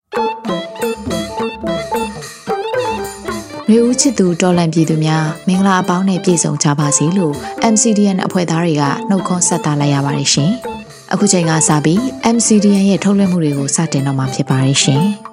လူဦးချစ်သူတော်လန်ပြည်သူများမင်္ဂလာအပေါင်းနဲ့ပြည့်စုံကြပါစေလို့ MCDN အဖွဲ့သားတွေကနှုတ်ခွန်းဆက်သလိုက်ရပါတယ်ရှင်။အခုချိန်ကစပြီး MCDN ရဲ့ထုတ်လွှင့်မှုတွေကိုစတင်တော့မှာဖြစ်ပါတယ်ရှင်။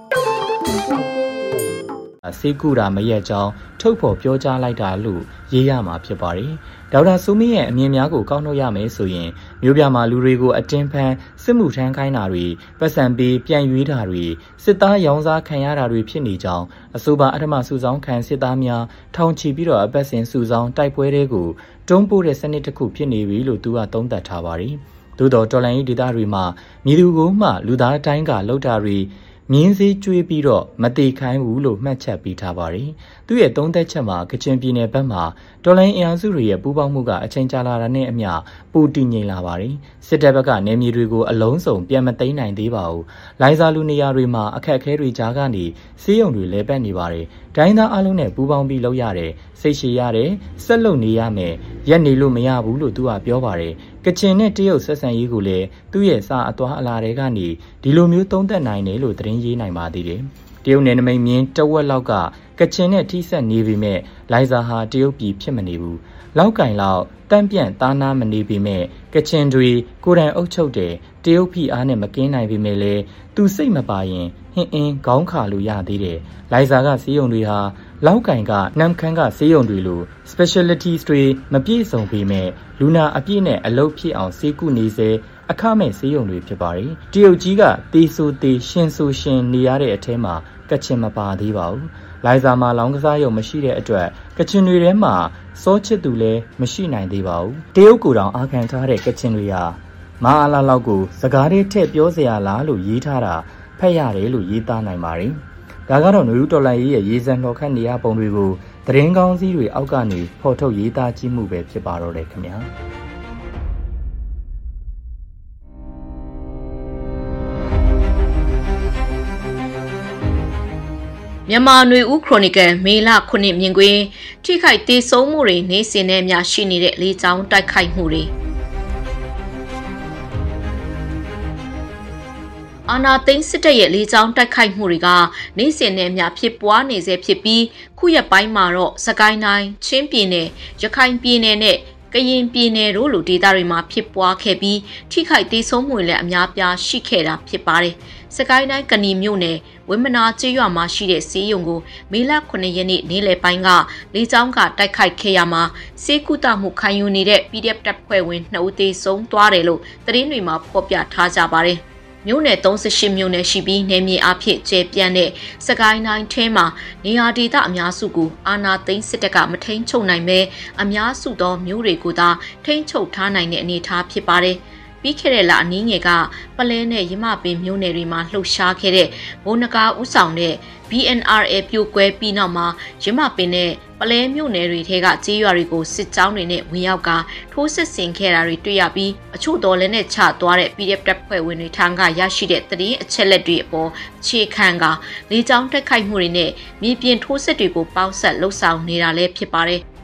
ဆေးကူတာမရက်ကြောင်းထုတ်ဖော်ပြောကြားလိုက်တာလို့ရေးရမှာဖြစ်ပါတယ်။ဒေါက်တာစိုးမင်းရဲ့အမြင်များကိုကောက်နှုတ်ရမယ်ဆိုရင်မြို့ပြမှာလူတွေကိုအတင်းဖန်စစ်မှုထမ်းခိုင်းတာတွေပတ်စံပေးပြန်ရွေးတာတွေစစ်သားရောင်းစားခံရတာတွေဖြစ်နေကြောင်းအဆိုပါအထမစုဆောင်ခံစစ်သားများထောင်ချီပြီးတော့အပတ်စဉ်စုဆောင်တိုက်ပွဲတွေကိုတွန်းပို့တဲ့စနစ်တစ်ခုဖြစ်နေပြီလို့သူကသုံးသပ်ထားပါတယ်။သို့တော်တော်လိုင်းရေးဒေသတွေမှာမြေသူကိုမှလူသားတိုင်းကလှုပ်တာတွေမြင်းစည်းကျွေးပြီးတော့မတေခိုင်းဘူးလို့မှတ်ချက်ပေးထားပါတယ်။သူရဲ့သုံးသက်ချက်မှာကချင်ပြည်နယ်ဘက်မှာတော်လိုင်းအင်အားစုတွေရဲ့ပူးပေါင်းမှုကအချိန်ကြာလာတာနဲ့အမျှပိုတည်ငြိမ်လာပါတယ်။စစ်တပ်ဘက်ကနေမြေတွေကိုအလုံးစုံပြန်မသိမ်းနိုင်သေးပါဘူး။လိုင်ဇာလူနေရာတွေမှာအခက်အခဲတွေကြားကနေစေးရုံတွေလဲပတ်နေပါတယ်။ဒိုင်းသားအလုံးနဲ့ပူးပေါင်းပြီးလုပ်ရတယ်။စိတ်ရှည်ရတယ်။ဆက်လုပ်နေရမယ်။ရက်နေလို့မရဘူးလို့သူကပြောပါတယ်။ကချင်နဲ့တရုတ်ဆက်ဆံရေးကိုလည်းသူ့ရဲ့စာအသွားအလာတွေကနေဒီလိုမျိုးသုံးသပ်နိုင်တယ်လို့သတင်းရေးနိုင်ပါသေးတယ်။တရုတ်နယ်နိမိတ်မြင်းတဝက်လောက်ကကချင်နဲ့ထိစပ်နေပေမဲ့လိုင်ဇာဟာတရုတ်ပြည်ဖြစ်မနေဘူး။လောက်ကင်လောက်တန့်ပြန့်သားနာမနေပေမဲ့ကချင်တွေကိုယ်တိုင်အုပ်ချုပ်တယ်တရုတ်ပြည်အားနဲ့မကင်းနိုင်ပေမဲ့လည်းသူစိတ်မပါရင်ဟင်းအင်းခေါင်းခါလို့ရသေးတယ်။လိုင်ဇာကစီးရုံတွေဟာလောက်ကင်ကနမ်ခန်းကစီးရုံတွေလို specialties တွေမပြည့်စုံပေမဲ့လူနာအပြည့်နဲ့အလုပ်ဖြစ်အောင်စေကုနေစေအခမဲ့စေးရုံတွေဖြစ်ပါတယ်။တရုတ်ကြီးကတေးဆိုတေးရှင်ဆိုရှင်နေရတဲ့အထဲမှာကချင်မပါသေးပါဘူး။လိုင်ဇာမှာလောင်းကစားရုံမရှိတဲ့အတွက်ကချင်တွေထဲမှာစောချစ်သူလည်းမရှိနိုင်သေးပါဘူး။တရုတ်ကိုယ်တောင်အာခံထားတဲ့ကချင်တွေဟာမာအလာလောက်ကိုစကားတွေထည့်ပြောစရာလားလို့ရေးထားတာဖတ်ရတယ်လို့ရေးသားနိုင်ပါတယ်။ဒါကတော့နွေဦးတော်လှန်ရေးရဲ့ရေးစံတော်ခတ်နေရပုံတွေကိုသတင်းကောင်းစည်းတွေအောက်ကနေဖော်ထုတ်ရေးသားကြည့်မှုပဲဖြစ်ပါတော့တယ်ခင်ဗျာ။မြန်မာနွေဦးခရိုနီကယ်မေလ9မြင်ကွင်းထိခိုက်ဒေဆုံးမှုတွေနေစဉ်နဲ့များရှိနေတဲ့လေကြောင်းတိုက်ခိုက်မှုတွေအာနာသိန်းစစ်တပ်ရဲ့လေကြောင်းတိုက်ခိုက်မှုတွေကနေစဉ်နဲ့များဖြစ်ပွားနေစေဖြစ်ပြီးခုရက်ပိုင်းမှာတော့စကိုင်းတိုင်းချင်းပြည်နယ်ရခိုင်ပြည်နယ်နဲ့ကရင်ပြည်နယ်တို့လိုဒေသတွေမှာဖြစ်ပွားခဲ့ပြီးထိခိုက်ဒေဆုံးမှုတွေလည်းအများပြားရှိခဲ့တာဖြစ်ပါတယ်။စကိုင်းတိုင်းကဏီမြို့နယ်ဝင်းမနာကျေးရွာမှာရှိတဲ့ဆေးရုံကိုမေလ9ရက်နေ့နေ့လယ်ပိုင်းကလေကြောင်းကတိုက်ခိုက်ခဲ့ရမှာဆေးကုသမှုခံယူနေတဲ့ PDF တပ်ဖွဲ့ဝင်2ဦးသေဆုံးသွားတယ်လို့သတင်းတွေမှာဖော်ပြထားကြပါတယ်။မြို့နယ်38မြို့နယ်ရှိပြီးနယ်မြေအဖြစ်ကျဲပြန့်တဲ့စကိုင်းတိုင်းထဲမှာနေရာဒေသအများစုကိုအာဏာသိမ်းစစ်တပ်ကမထိန်ချုပ်နိုင်ပဲအများစုသောမြို့တွေကိုသာထိန်ချုပ်ထားနိုင်တဲ့အနေအထားဖြစ်ပါတယ်။ပြီးခဲ့တဲ့လအနည်းငယ်ကပလဲနဲ့ရမပင်မြို့နယ်တွေမှာလှုပ်ရှားခဲ့တဲ့ဘုံနဂါဥဆောင်တဲ့ BNRA ပြိုကွဲပြီးနောက်မှာရမပင်နဲ့ပလဲမြို့နယ်တွေထဲကကြေးရွာတွေကိုစစ်ကြောင်းတွေနဲ့ဝင်ရောက်ကထိုးစစ်ဆင်ခဲ့တာတွေတွေ့ရပြီးအချို့တော်လည်းနဲ့ချသွားတဲ့ PDF တပ်ဖွဲ့ဝင်တွေထံကရရှိတဲ့သတင်းအချက်လက်တွေအပေါ်အခြေခံကလေကြောင်းတိုက်ခိုက်မှုတွေနဲ့မြေပြင်ထိုးစစ်တွေကိုပေါင်းဆက်လှုပ်ဆောင်နေတာလည်းဖြစ်ပါတယ်။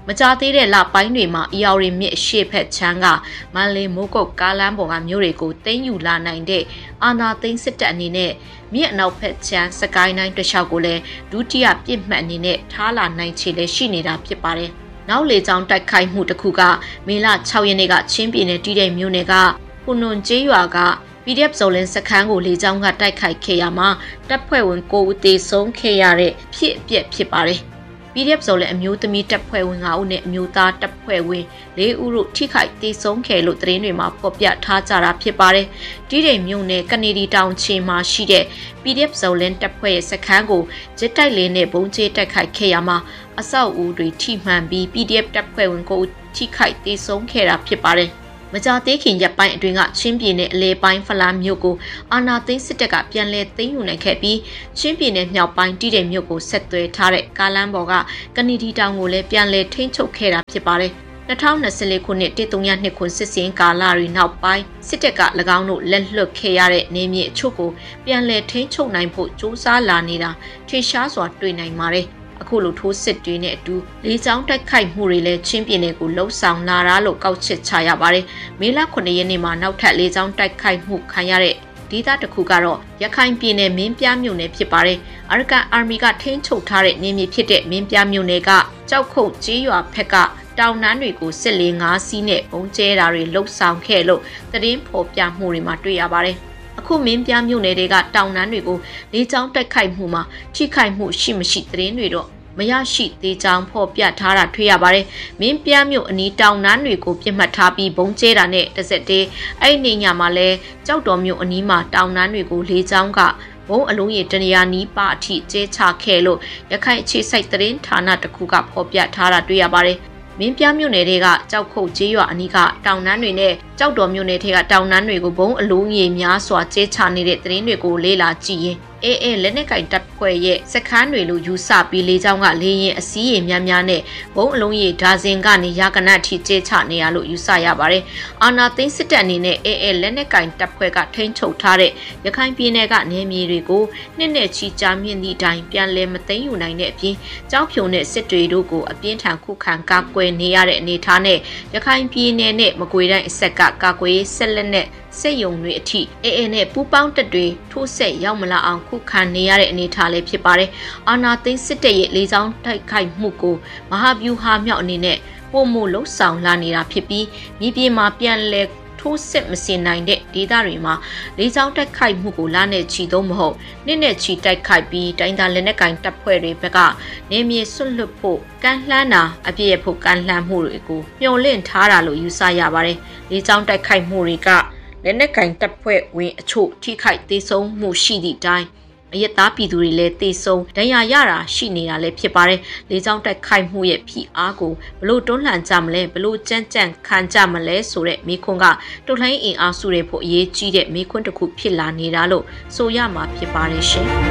မကြသေးတဲ့လပိုင်းတွေမှာအီယော်ရီမြစ်ရှေ့ဖက်ချမ်းကမန်လေးမိုးကုတ်ကားလမ်းပေါ်ကမြို့တွေကိုသိမ်းယူလာနိုင်တဲ့အာဏာသိမ်းစစ်တပ်အနေနဲ့မြစ်အနောက်ဖက်ချမ်းစကိုင်းတိုင်းတစ်လျှောက်ကိုလည်းဒုတိယပြစ်မှတ်အနေနဲ့ထားလာနိုင်ခြေလည်းရှိနေတာဖြစ်ပါတယ်။နောက်လေကြောင်းတိုက်ခိုက်မှုတစ်ခုကမေလ6ရက်နေ့ကချင်းပြည်နယ်တီးတိမ်မြို့နယ်ကခုနွန်ကျေးရွာက PDF ဇော်လင်းစခန်းကိုလေကြောင်းကတိုက်ခိုက်ခဲ့ရမှာတပ်ဖွဲ့ဝင်9ဦးသေဆုံးခဲ့ရတဲ့ဖြစ်အပျက်ဖြစ်ပါတယ်။ PDF ဇော်လင်းအမျိုးသမီးတပ်ဖွဲ့ဝင်9ဦးနဲ့အမျိုးသားတပ်ဖွဲ့ဝင်4ဦးတို့ထိခိုက်သေဆုံးခဲ့လို့သတင်းတွေမှာဖော်ပြထားကြတာဖြစ်ပါတယ်။တီးတိမ်မြို့နယ်ကနေဒီတောင်ချေမှာရှိတဲ့ PDF ဇော်လင်းတပ်ဖွဲ့ရဲ့စခန်းကိုဂျစ်တိုက်လင်းနဲ့ဘုံကျဲတိုက်ခိုက်ခဲ့ရမှာအဆောက်အဦတွေထိမှန်ပြီး PDF တပ်ဖွဲ့ဝင်9ဦးထိခိုက်သေဆုံးခဲ့တာဖြစ်ပါတယ်။မကြသေးခင်ရက်ပိုင်းအတွင်းကချင်းပြည်နယ်အလဲပိုင်းဖလားမြို့ကိုအာဏာသိမ်းစစ်တပ်ကပြန်လည်သိမ်းယူနိုင်ခဲ့ပြီးချင်းပြည်နယ်မြောက်ပိုင်းတီးတိမ်မြို့ကိုဆက်သွယ်ထားတဲ့ကားလမ်းပေါ်ကကနေဒီတောင်ကိုလည်းပြန်လည်ထိန်းချုပ်ခဲ့တာဖြစ်ပါတယ်။2024ခုနှစ်1302ခုစစ်စင်ကာလတွေနောက်ပိုင်းစစ်တပ်က၎င်းတို့လက်လွတ်ခဲ့ရတဲ့နေမြေအချို့ကိုပြန်လည်ထိန်းချုပ်နိုင်ဖို့ကြိုးစားလာနေတာထင်ရှားစွာတွေ့နိုင်ပါတယ်။အခုလိုထိုးစစ်တွေနဲ့အတူလေကြောင်းတိုက်ခိုက်မှုတွေလည်းချင်းပြည်နယ်ကိုလှုပ်ဆောင်လာတာလို့ကောက်ချက်ချရပါတယ်။မေလ9ရက်နေ့မှာနောက်ထပ်လေကြောင်းတိုက်ခိုက်မှုခံရတဲ့ဒေသတစ်ခုကတော့ရခိုင်ပြည်နယ်မင်းပြားမြို့နယ်ဖြစ်ပါတယ်။ Arakan Army ကထိန်းချုပ်ထားတဲ့နေမြေဖြစ်တဲ့မင်းပြားမြို့နယ်ကကြောက်ခုတ်ကျေးရွာဖက်ကတောင်တန်းတွေကိုစစ်လေ9စီးနဲ့ပုံကျဲတာတွေလှုပ်ဆောင်ခဲ့လို့သတင်းဖော်ပြမှုတွေမှာတွေ့ရပါတယ်။အခုမင်းပြားမြို့နယ်တွေကတောင်တန်းတွေကိုလေကြောင်းတိုက်ခိုက်မှုမှာထိခိုက်မှုရှိမရှိသတင်းတွေတော့မရရှိသေးကြောင်းဖော်ပြထားတာတွေ့ရပါတယ်။မင်းပြားမြို့အနီးတောင်တန်းတွေကိုပြစ်မှတ်ထားပြီးဘုံကျဲတာနဲ့တစ်စက်တည်းအဲ့ဒီညမှာလဲကြောက်တော်မြို့အနီးမှာတောင်တန်းတွေကိုလေကြောင်းကဘုံအလုံးရတရာနီးပါအထိကျဲချခဲ့လို့ရခိုင်အခြေစိုက်သတင်းဌာနတစ်ခုကဖော်ပြထားတာတွေ့ရပါတယ်။မင်းပြားမြို့နယ်တွေကကြောက်ခုတ်ကျေးရွာအနီးကတောင်တန်းတွေနဲ့ကြောက်တော်မြို့နယ်ထဲကတောင်တန်းတွေကိုဘုံအလုံးကြီးများစွာကျဲချနေတဲ့သတင်းတွေကိုလေ့လာကြည့်ရင်အေးလက်နက်ကင်တပ်ဖွဲ့ရဲ့စခန်းတွေလိုယူဆပြီးလေကြောင်းကလေရင်အစည်းရေများများနဲ့ဘုံအလုံးကြီးဒါဇင်ကနေရာကနတ်ထိကျဲချနေရလို့ယူဆရပါတယ်။အာနာသိန်းစစ်တပ်အနေနဲ့အေးလက်နက်ကင်တပ်ဖွဲ့ကထိန်းချုပ်ထားတဲ့ရခိုင်ပြည်နယ်ကနေမြေတွေကိုနှစ်နဲ့ချီကြာမြင့်သည့်အတိုင်းပြန်လည်မသိမ်းယူနိုင်တဲ့အပြင်ကြောက်ဖြုံတဲ့စစ်တွေတို့ကိုအပြင်းထန်ခုခံကာကွယ်နေရတဲ့အနေအထားနဲ့ရခိုင်ပြည်နယ်နဲ့မကွေတိုင်းအဆက်ကကာကွယ်ရေးဆက်လက်နဲ့စစ်ယုံတွေအထိအေးနဲ့ပူပေါင်းတပ်တွေထိုးဆက်ရောက်မလာအောင်ခုခံနေရတဲ့အနေအထားလေးဖြစ်ပါတယ်။အာနာသိန်းစစ်တပ်ရဲ့လေကြောင်းတိုက်ခိုက်မှုကိုမဟာဗျူဟာမြောက်အနေနဲ့ပုံမှုလှုပ်ဆောင်လာနေတာဖြစ်ပြီးမြေပြင်မှာပြန်လည်ထိုးစစ်မစင်နိုင်တဲ့ဒေသတွေမှာလေကြောင်းတိုက်ခိုက်မှုကိုလာနဲ့ချီသုံးမဟုတ်နှစ်နဲ့ချီတိုက်ခိုက်ပြီးတိုင်းသားလက်နက်ကင်တပ်ဖွဲ့တွေဘက်ကနေမြေဆွတ်လွတ်ဖို့ကန့်လှမ်းတာအပြည့်ရဖို့ကန့်လှမ်းမှုတွေကိုမျှော်လင့်ထားတာလို့ယူဆရပါတယ်။လေကြောင်းတိုက်ခိုက်မှုတွေကလက်နက်ကင်တပ်ဖွဲ့ဝင်အချို့ထိခိုက်သေဆုံးမှုရှိသည့်အတိုင်းအယက်သားပြည်သူတွေလည်းသေဆုံးဒဏ်ရာရတာရှိနေတာလည်းဖြစ်ပါတယ်။လေကြောင်းတိုက်ခိုက်မှုရဲ့ဖိအားကိုဘလို့တွန်းလှန်ကြမလဲဘလို့ကြမ်းကြမ်းခံကြမလဲဆိုတဲ့မိခွန်းကတော်လှန်အင်အားစုတွေဖို့အရေးကြီးတဲ့မိခွန်းတစ်ခုဖြစ်လာနေတာလို့ဆိုရမှာဖြစ်ပါတယ်ရှင်။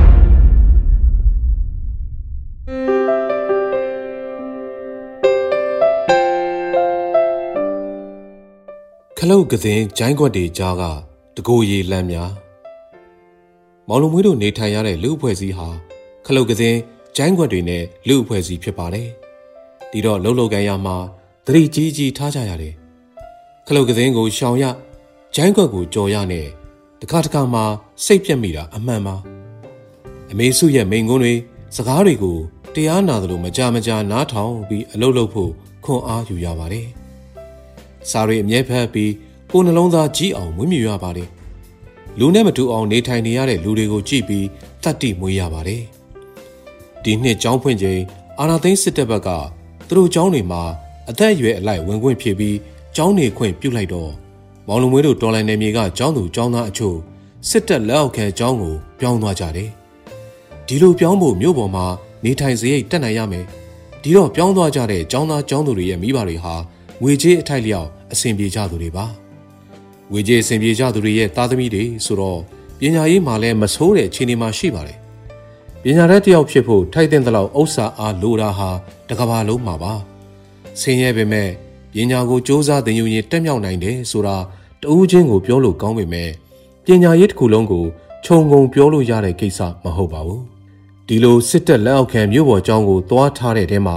ခလုတ်ကစင်းဂျိုင်းခွက်တွေကြားကတကိုယ်ရည်လမ်းများမောင်လုံးမွေးတို့နေထိုင်ရတဲ့လူအဖွဲ့အစည်းဟာခလုတ်ကစင်းဂျိုင်းခွက်တွေနဲ့လူအဖွဲ့အစည်းဖြစ်ပါတယ်။ဒီတော့လှုပ်လှုပ်ကန်ရမှာသတိကြီးကြီးထားကြရတယ်။ခလုတ်ကစင်းကိုရှောင်ရဂျိုင်းခွက်ကိုကြော်ရနဲ့တခါတခါမှစိတ်ပြက်မိတာအမှန်ပါ။အမေစုရဲ့မိန်ကွန်းတွေစကားတွေကိုတရားနာသလိုမကြနားထောင်ပြီးအလုပ်လုပ်ဖို့ခွန်အားယူရပါတယ်။စာရီအမြဲဖက်ပြီးကိုယ်နှလုံးသားကြီးအောင်မွေးမြူရပါတယ်။လူနဲ့မတူအောင်နေထိုင်နေရတဲ့လူတွေကိုကြည့်ပြီးတတ်တိမွေးရပါတယ်။ဒီနှစ်ကျောင်းဖွင့်ချိန်အာနာသိန်းစစ်တပ်ဘက်ကသူတို့ကျောင်းတွေမှာအသက်အရွယ်အလိုက်ဝင်ခွင့်ဖြည့်ပြီးကျောင်းနေခွင့်ပြုလိုက်တော့မောင်လုံးမွေးတို့တော်လိုင်းနယ်မြေကကျောင်းသူကျောင်းသားအချို့စစ်တပ်လက်အောက်ခံကျောင်းကိုပြောင်းသွားကြတယ်။ဒီလိုပြောင်းဖို့မြို့ပေါ်မှာနေထိုင်စရိတ်တက်နိုင်ရမယ်။ဒီတော့ပြောင်းသွားကြတဲ့ကျောင်းသားကျောင်းသူတွေရဲ့မိဘတွေဟာငွေကြေးအထိုက်လျောက်အဆင်ပြေကြသူတွေပါငွေကြေးအဆင်ပြေကြသူတွေရဲ့သားသမီးတွေဆိုတော့ပညာရေးမှာလည်းမဆိုးတဲ့အခြေအနေမှာရှိပါတယ်ပညာတတ်တစ်ယောက်ဖြစ်ဖို့ထိုက်တဲ့လောက်ဥစ္စာအားလိုတာဟာတကဘာလုံးမှာပါဆင်းရဲပေမဲ့ပညာကိုစ조사သင်ယူရင်တက်မြောက်နိုင်တယ်ဆိုတာတဦးချင်းကိုပြောလို့ကောင်းပေမဲ့ပညာရေးတစ်ခုလုံးကိုခြုံငုံပြောလို့ရတဲ့ကိစ္စမဟုတ်ပါဘူးဒီလိုစစ်တပ်လက်အောက်ခံမြို့ပေါ်ကျောင်းကိုသွားထားတဲ့တဲမှာ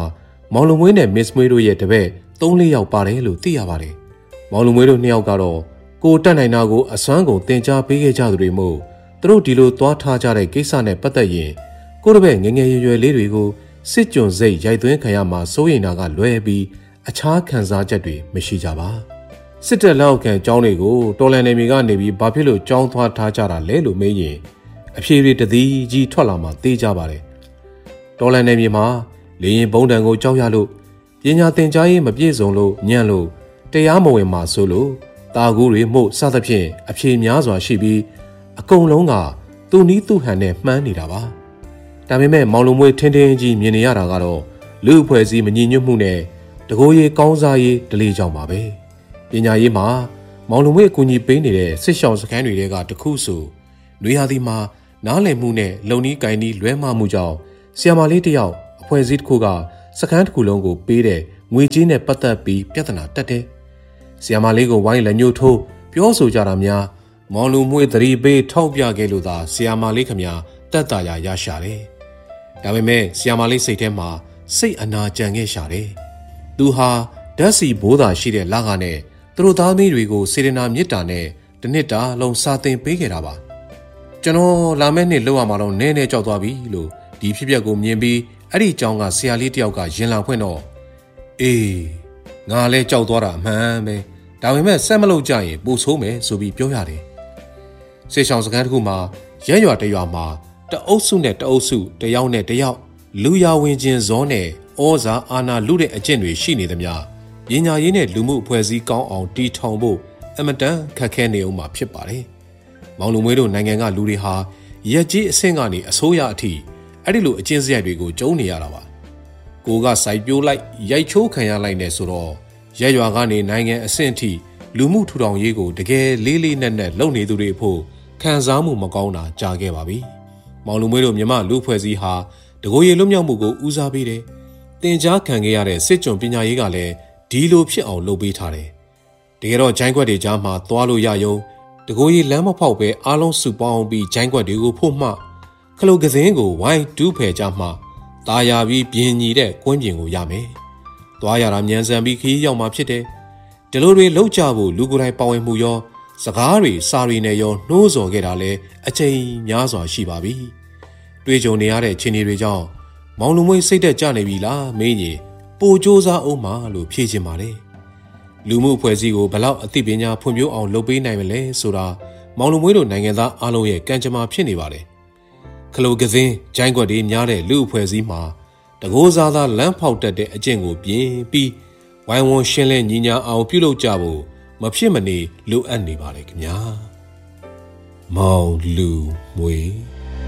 မောင်လုံမွေးနဲ့ Miss မွေးတို့ရဲ့တပည့်3-4ယောက်ပါတယ်လို့သိရပါတယ်။မောင်လုံမွေးတို့2ယောက်ကတော့ကိုတက်နိုင်တာကိုအစွမ်းကုန်တင်ကြားပေးခဲ့ကြသူတွေမို့သူတို့ဒီလိုသွားထားကြတဲ့ကိစ္စနဲ့ပတ်သက်ရင်ကိုတပည့်ငငယ်ရွယ်လေးတွေကိုစစ်ကြုံစိတ်ရိုက်သွင်းခံရမှာစိုးရိမ်တာကလွဲပြီးအခြားခံစားချက်တွေမရှိကြပါစစ်တပ်လက်အောက်ခံကျောင်းတွေကိုတော်လန်နယ်မြေကနေပြီးဘာဖြစ်လို့ကျောင်းသွားထားကြတာလဲလို့မေးရင်အဖြေတွေတသည်ကြီးထွက်လာမှသိကြပါတယ်တော်လန်နယ်မြေမှာလေရင်ဘုံတံကိုကြောက်ရလို့ပညာသင်ကြားရေးမပြည့်စုံလို့ညံ့လို့တရားမဝင်မှဆိုလို့တာကူတွေမှုစသဖြင့်အဖြေများစွာရှိပြီးအကုန်လုံးကသူ့နီးသူ့ဟန်နဲ့မှန်းနေတာပါဒါပေမဲ့မောင်လုံမွေးထင်းထင်းကြီးမြင်နေရတာကတော့လူအဖွဲ့အစည်းမညီညွတ်မှုနဲ့တကိုယ်ရေးကောင်းစားရေးဒလေးကြောင့်ပါပဲပညာရေးမှာမောင်လုံမွေးအကူအညီပေးနေတဲ့စစ်ရှောင်စခန်းတွေကတခုဆိုနွေရာသီမှာနားလည်မှုနဲ့လုံနီးကိုင်းနီးလွဲမှားမှုကြောင့်ဆီယမလေးတယောက်အဖွဲ့အစည်းတစ်ခုကစခန်းတစ်ခုလုံးကိုပေးတဲ့ငွေကြေးနဲ့ပတ်သက်ပြီးပြဿနာတက်တယ်ဆီယမလေးကိုဝိုင်းလက်ညှိုးထိုးပြောဆိုကြတာများမောင်လုံမွေးသတိပေးထောက်ပြခဲ့လို့သာဆီယမလေးခမညာတက်တာရရှာတယ်ဒါပေမဲ့ဆီယမလေးစိတ်ထဲမှာစိတ်အနာကြံခဲ့ရှာတယ်သူဟာဓာတ်စီဘိုးသာရှိတဲ့လကနဲ့သူတို့သားသမီးတွေကိုစေတနာမေတ္တာနဲ့တစ်နှစ်တာလုံးစာသင်ပေးခဲ့တာပါကျွန်တော်လာမယ့်နှစ်လောက်ရမှာတော့နည်းနည်းကြောက်သွားပြီလို့ဒီဖြစ်ပျက်ကိုမြင်ပြီးအဲ့ဒီအကြောင်းကဆရာလေးတယောက်ကရင်လာဖွင့်တော့အေးငါလည်းကြောက်သွားတာအမှန်ပဲဒါပေမဲ့ဆက်မလုပ်ကြရင်ပိုဆိုးမယ်ဆိုပြီးပြောရတယ်ဆေးဆောင်စခန်းတစ်ခုမှာရဲရွာတရွာမှာတအုပ်စုနဲ့တအုပ်စုတယောက်နဲ့တယောက်လူရဝင်ခြင်းဇောနဲ့ဩဇာအာဏာလူတဲ့အကျင့်တွေရှိနေသမျှပညာရေးနဲ့လူမှုအဖွဲ့အစည်းကောင်းအောင်တည်ထောင်ဖို့အမတန်ခက်ခဲနေအောင်မှာဖြစ်ပါတယ်။မောင်လူမွေးတို့နိုင်ငံကလူတွေဟာရက်ကြီးအဆင့်ကနေအစိုးရအထိအဲ့ဒီလိုအကျင့်စရိုက်တွေကိုကျုံနေရတာပါ။ကိုကစိုက်ပျိုးလိုက်ရိုက်ချိုးခံရလိုက်နေဆိုတော့ရက်ရွာကနေနိုင်ငံအဆင့်အထိလူမှုထူထောင်ရေးကိုတကယ်လေးလေးနက်နက်လုပ်နေသူတွေဖို့ခံစားမှုမကောင်းတာကြားခဲ့ပါပြီ။မောင်လူမွေးတို့မြမလူဖွဲ့စည်းဟာတကိုယ်ရည်လွတ်မြောက်မှုကိုဦးစားပေးတယ်။တင် जा ခံခဲ့ရတဲ့စစ်ကြုံပညာရေးကလည်းဒီလိုဖြစ်အောင်လုပ်ပေးထားတယ်။တကယ်တော့ဂျိုင်းခွက်တွေကြားမှာသွားလို့ရယုံတကိုယ်ရည်လမ်းမဖောက်ပဲအားလုံးစုပေါင်းပြီးဂျိုင်းခွက်တွေကိုဖို့မှခလုတ်ကစင်းကိုဝိုင်းတူးဖယ်ကြမှตาရပြီးပြင်းညီတဲ့ကွင်းပြင်ကိုရမယ်။သွားရတာမြန်ဆန်ပြီးခရီးရောက်မှဖြစ်တယ်။ဒီလိုတွေလောက်ကြဖို့လူကိုယ်တိုင်ပါဝင်မှုရောစကားတွေစာရီနဲ့ရောနှိုးဆော်ခဲ့တာလဲအချိန်များစွာရှိပါပြီ။တွေးကြုံနေရတဲ့ခြေနေတွေကြောင့်မောင်လူမွေးစိတ်သက်ကြနေပြီလားမင်းကြီးပိုစ조사အောင်ပါလို့ဖြေချင်ပါလေလူမှုအဖွဲ့အစည်းကိုဘလောက်အသိပညာဖွံ့ဖြိုးအောင်လုပ်ပေးနိုင်မလဲဆိုတာမောင်လူမွေးတို့နိုင်ငံသားအားလုံးရဲ့ကံကြမ္မာဖြစ်နေပါတယ်ခလုတ်ကစင်းဂျိုင်းကွက်တွေများတဲ့လူအဖွဲ့အစည်းမှာတကိုးစားသားလမ်းဖောက်တတ်တဲ့အကျင့်ကိုပြင်ပြီးဝိုင်းဝန်းရှင်းလင်းညီညာအောင်ပြုလုပ်ကြဖို့မဖြစ်မနေလိုအပ်နေပါလေခင်ဗျာမောင်လူမွေး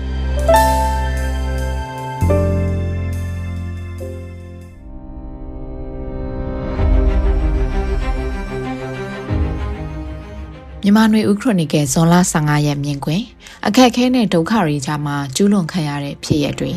မြန်မာနွေဦးခရိုနီကယ်ဇွန်လ15ရက်မြင်ကွင်းအခက်အခဲနဲ့ဒုက္ခတွေကြားမှာကျူးလွန်ခံရတဲ့ဖြစ်ရပ်တွေ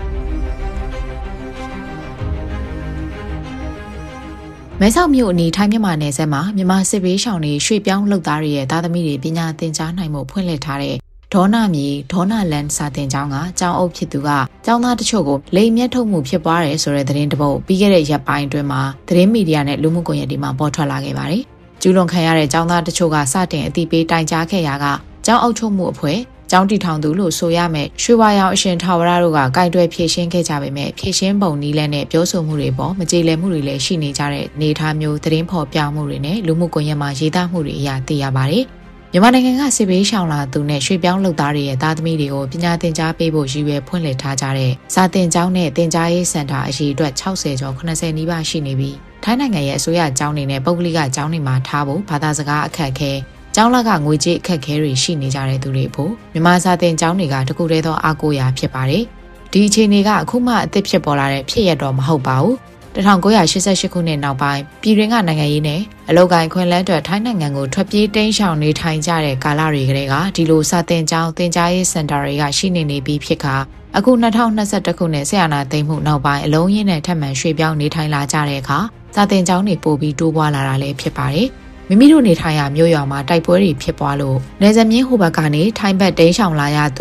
မဲဆောက်မြို့အနီးထိုင်းမြန်မာနယ်စပ်မှာမြန်မာစစ်ဘေးရှောင်တွေရွှေ့ပြောင်းလုပ်သားတွေရဲ့သားသမီးတွေပညာသင်ကြားနိုင်မှုဖွင့်လှစ်ထားတဲ့ဒေါနာမြေဒေါနာလန်စာတင်ကျောင်းကကျောင်းအုပ်ဖြစ်သူကကျောင်းသားတချို့ကိုလိမ်မြတ်ထုတ်မှုဖြစ်ပွားတယ်ဆိုတဲ့သတင်းတပုတ်ပြီးခဲ့တဲ့ရက်ပိုင်းအတွင်းမှာသတင်းမီဒီယာနဲ့လူမှုကွန်ရက်တွေမှာပေါ်ထွက်လာခဲ့ပါတယ်ကျူးလွန်ခံရတဲ့ကျောင်းသားတချို့ကစတင်အသိပေးတိုင်ကြားခဲ့ရာကကျောင်းအုပ်ချုပ်မှုအဖွဲ့ကျောင်းတည်ထောင်သူလို့ဆိုရမယ်ရွှေဝါရောင်အရှင်ထာဝရတို့ကကြိုက်တွဲဖြည့်ရှင်းခဲ့ကြပေမဲ့ဖြည့်ရှင်းပုံနည်းလမ်းနဲ့ပြောဆိုမှုတွေပေါ်မကြေလည်မှုတွေလည်းရှိနေကြတဲ့နေသားမျိုးသတင်းဖော်ပြမှုတွေနဲ့လူမှုကွန်ရက်မှာရေးသားမှုတွေအရသိရပါတယ်မြန်မာနိုင်ငံကစစ်ဘေးရှောင်လာသူနဲ့ရွှေပြောင်းလုပ်သားတွေရဲ့သားသမီးတွေကိုပညာသင်ကြားပေးဖို့ရည်ရွယ်ဖွင့်လှစ်ထားကြတဲ့စာသင်ကျောင်းနဲ့သင်ကြားရေးစင်တာအရေအတွက်60ကျော်80နီးပါးရှိနေပြီးထိုင်းနိုင်ငံရဲ့အစိုးရကျောင်းတွေနဲ့ပုဂ္ဂလိကကျောင်းတွေမှာထားဖို့ဘာသာစကားအခက်အခဲကျောင်းလကငွေကြေးအခက်အခဲတွေရှိနေကြတဲ့သူတွေဖို့မြန်မာစာသင်ကျောင်းတွေကတကူတည်းသောအားကိုးရာဖြစ်ပါတယ်ဒီအခြေအနေကအခုမှအသစ်ဖြစ်ပေါ်လာတဲ့ဖြစ်ရတော့မဟုတ်ပါဘူး1988ခုနှစ်နောက်ပိုင်းပြည်တွင်းကနိုင်ငံရေးနဲ့အလုပ်ကိုင်ခွင့်လန်းအတွက်ထိုင်းနိုင်ငံကိုထွက်ပြေးတိမ်းရှောင်နေထိုင်ကြတဲ့ကာလတွေကတည်းကဒီလိုစာသင်ကျောင်းသင်ကြားရေးစင်တာတွေကရှိနေပြီးဖြစ်ခါအခု2021ခုနှစ်ဆရာနာသိမ်းမှုနောက်ပိုင်းအလုံးရင်းနဲ့ထပ်မံရွှေ့ပြောင်းနေထိုင်လာကြတဲ့အခါစာသင်ကျောင်းတွေပိုပြီးတိုးပွားလာတာလည်းဖြစ်ပါတယ်မိမိတို့နေထိုင်ရာမြို့ရွာမှာတိုက်ပွဲတွေဖြစ်ပွားလို့နယ်စပ်မြင်းဟိုဘက်ကနေထိုင်းဘက်တိမ်းရှောင်လာရသူတွေ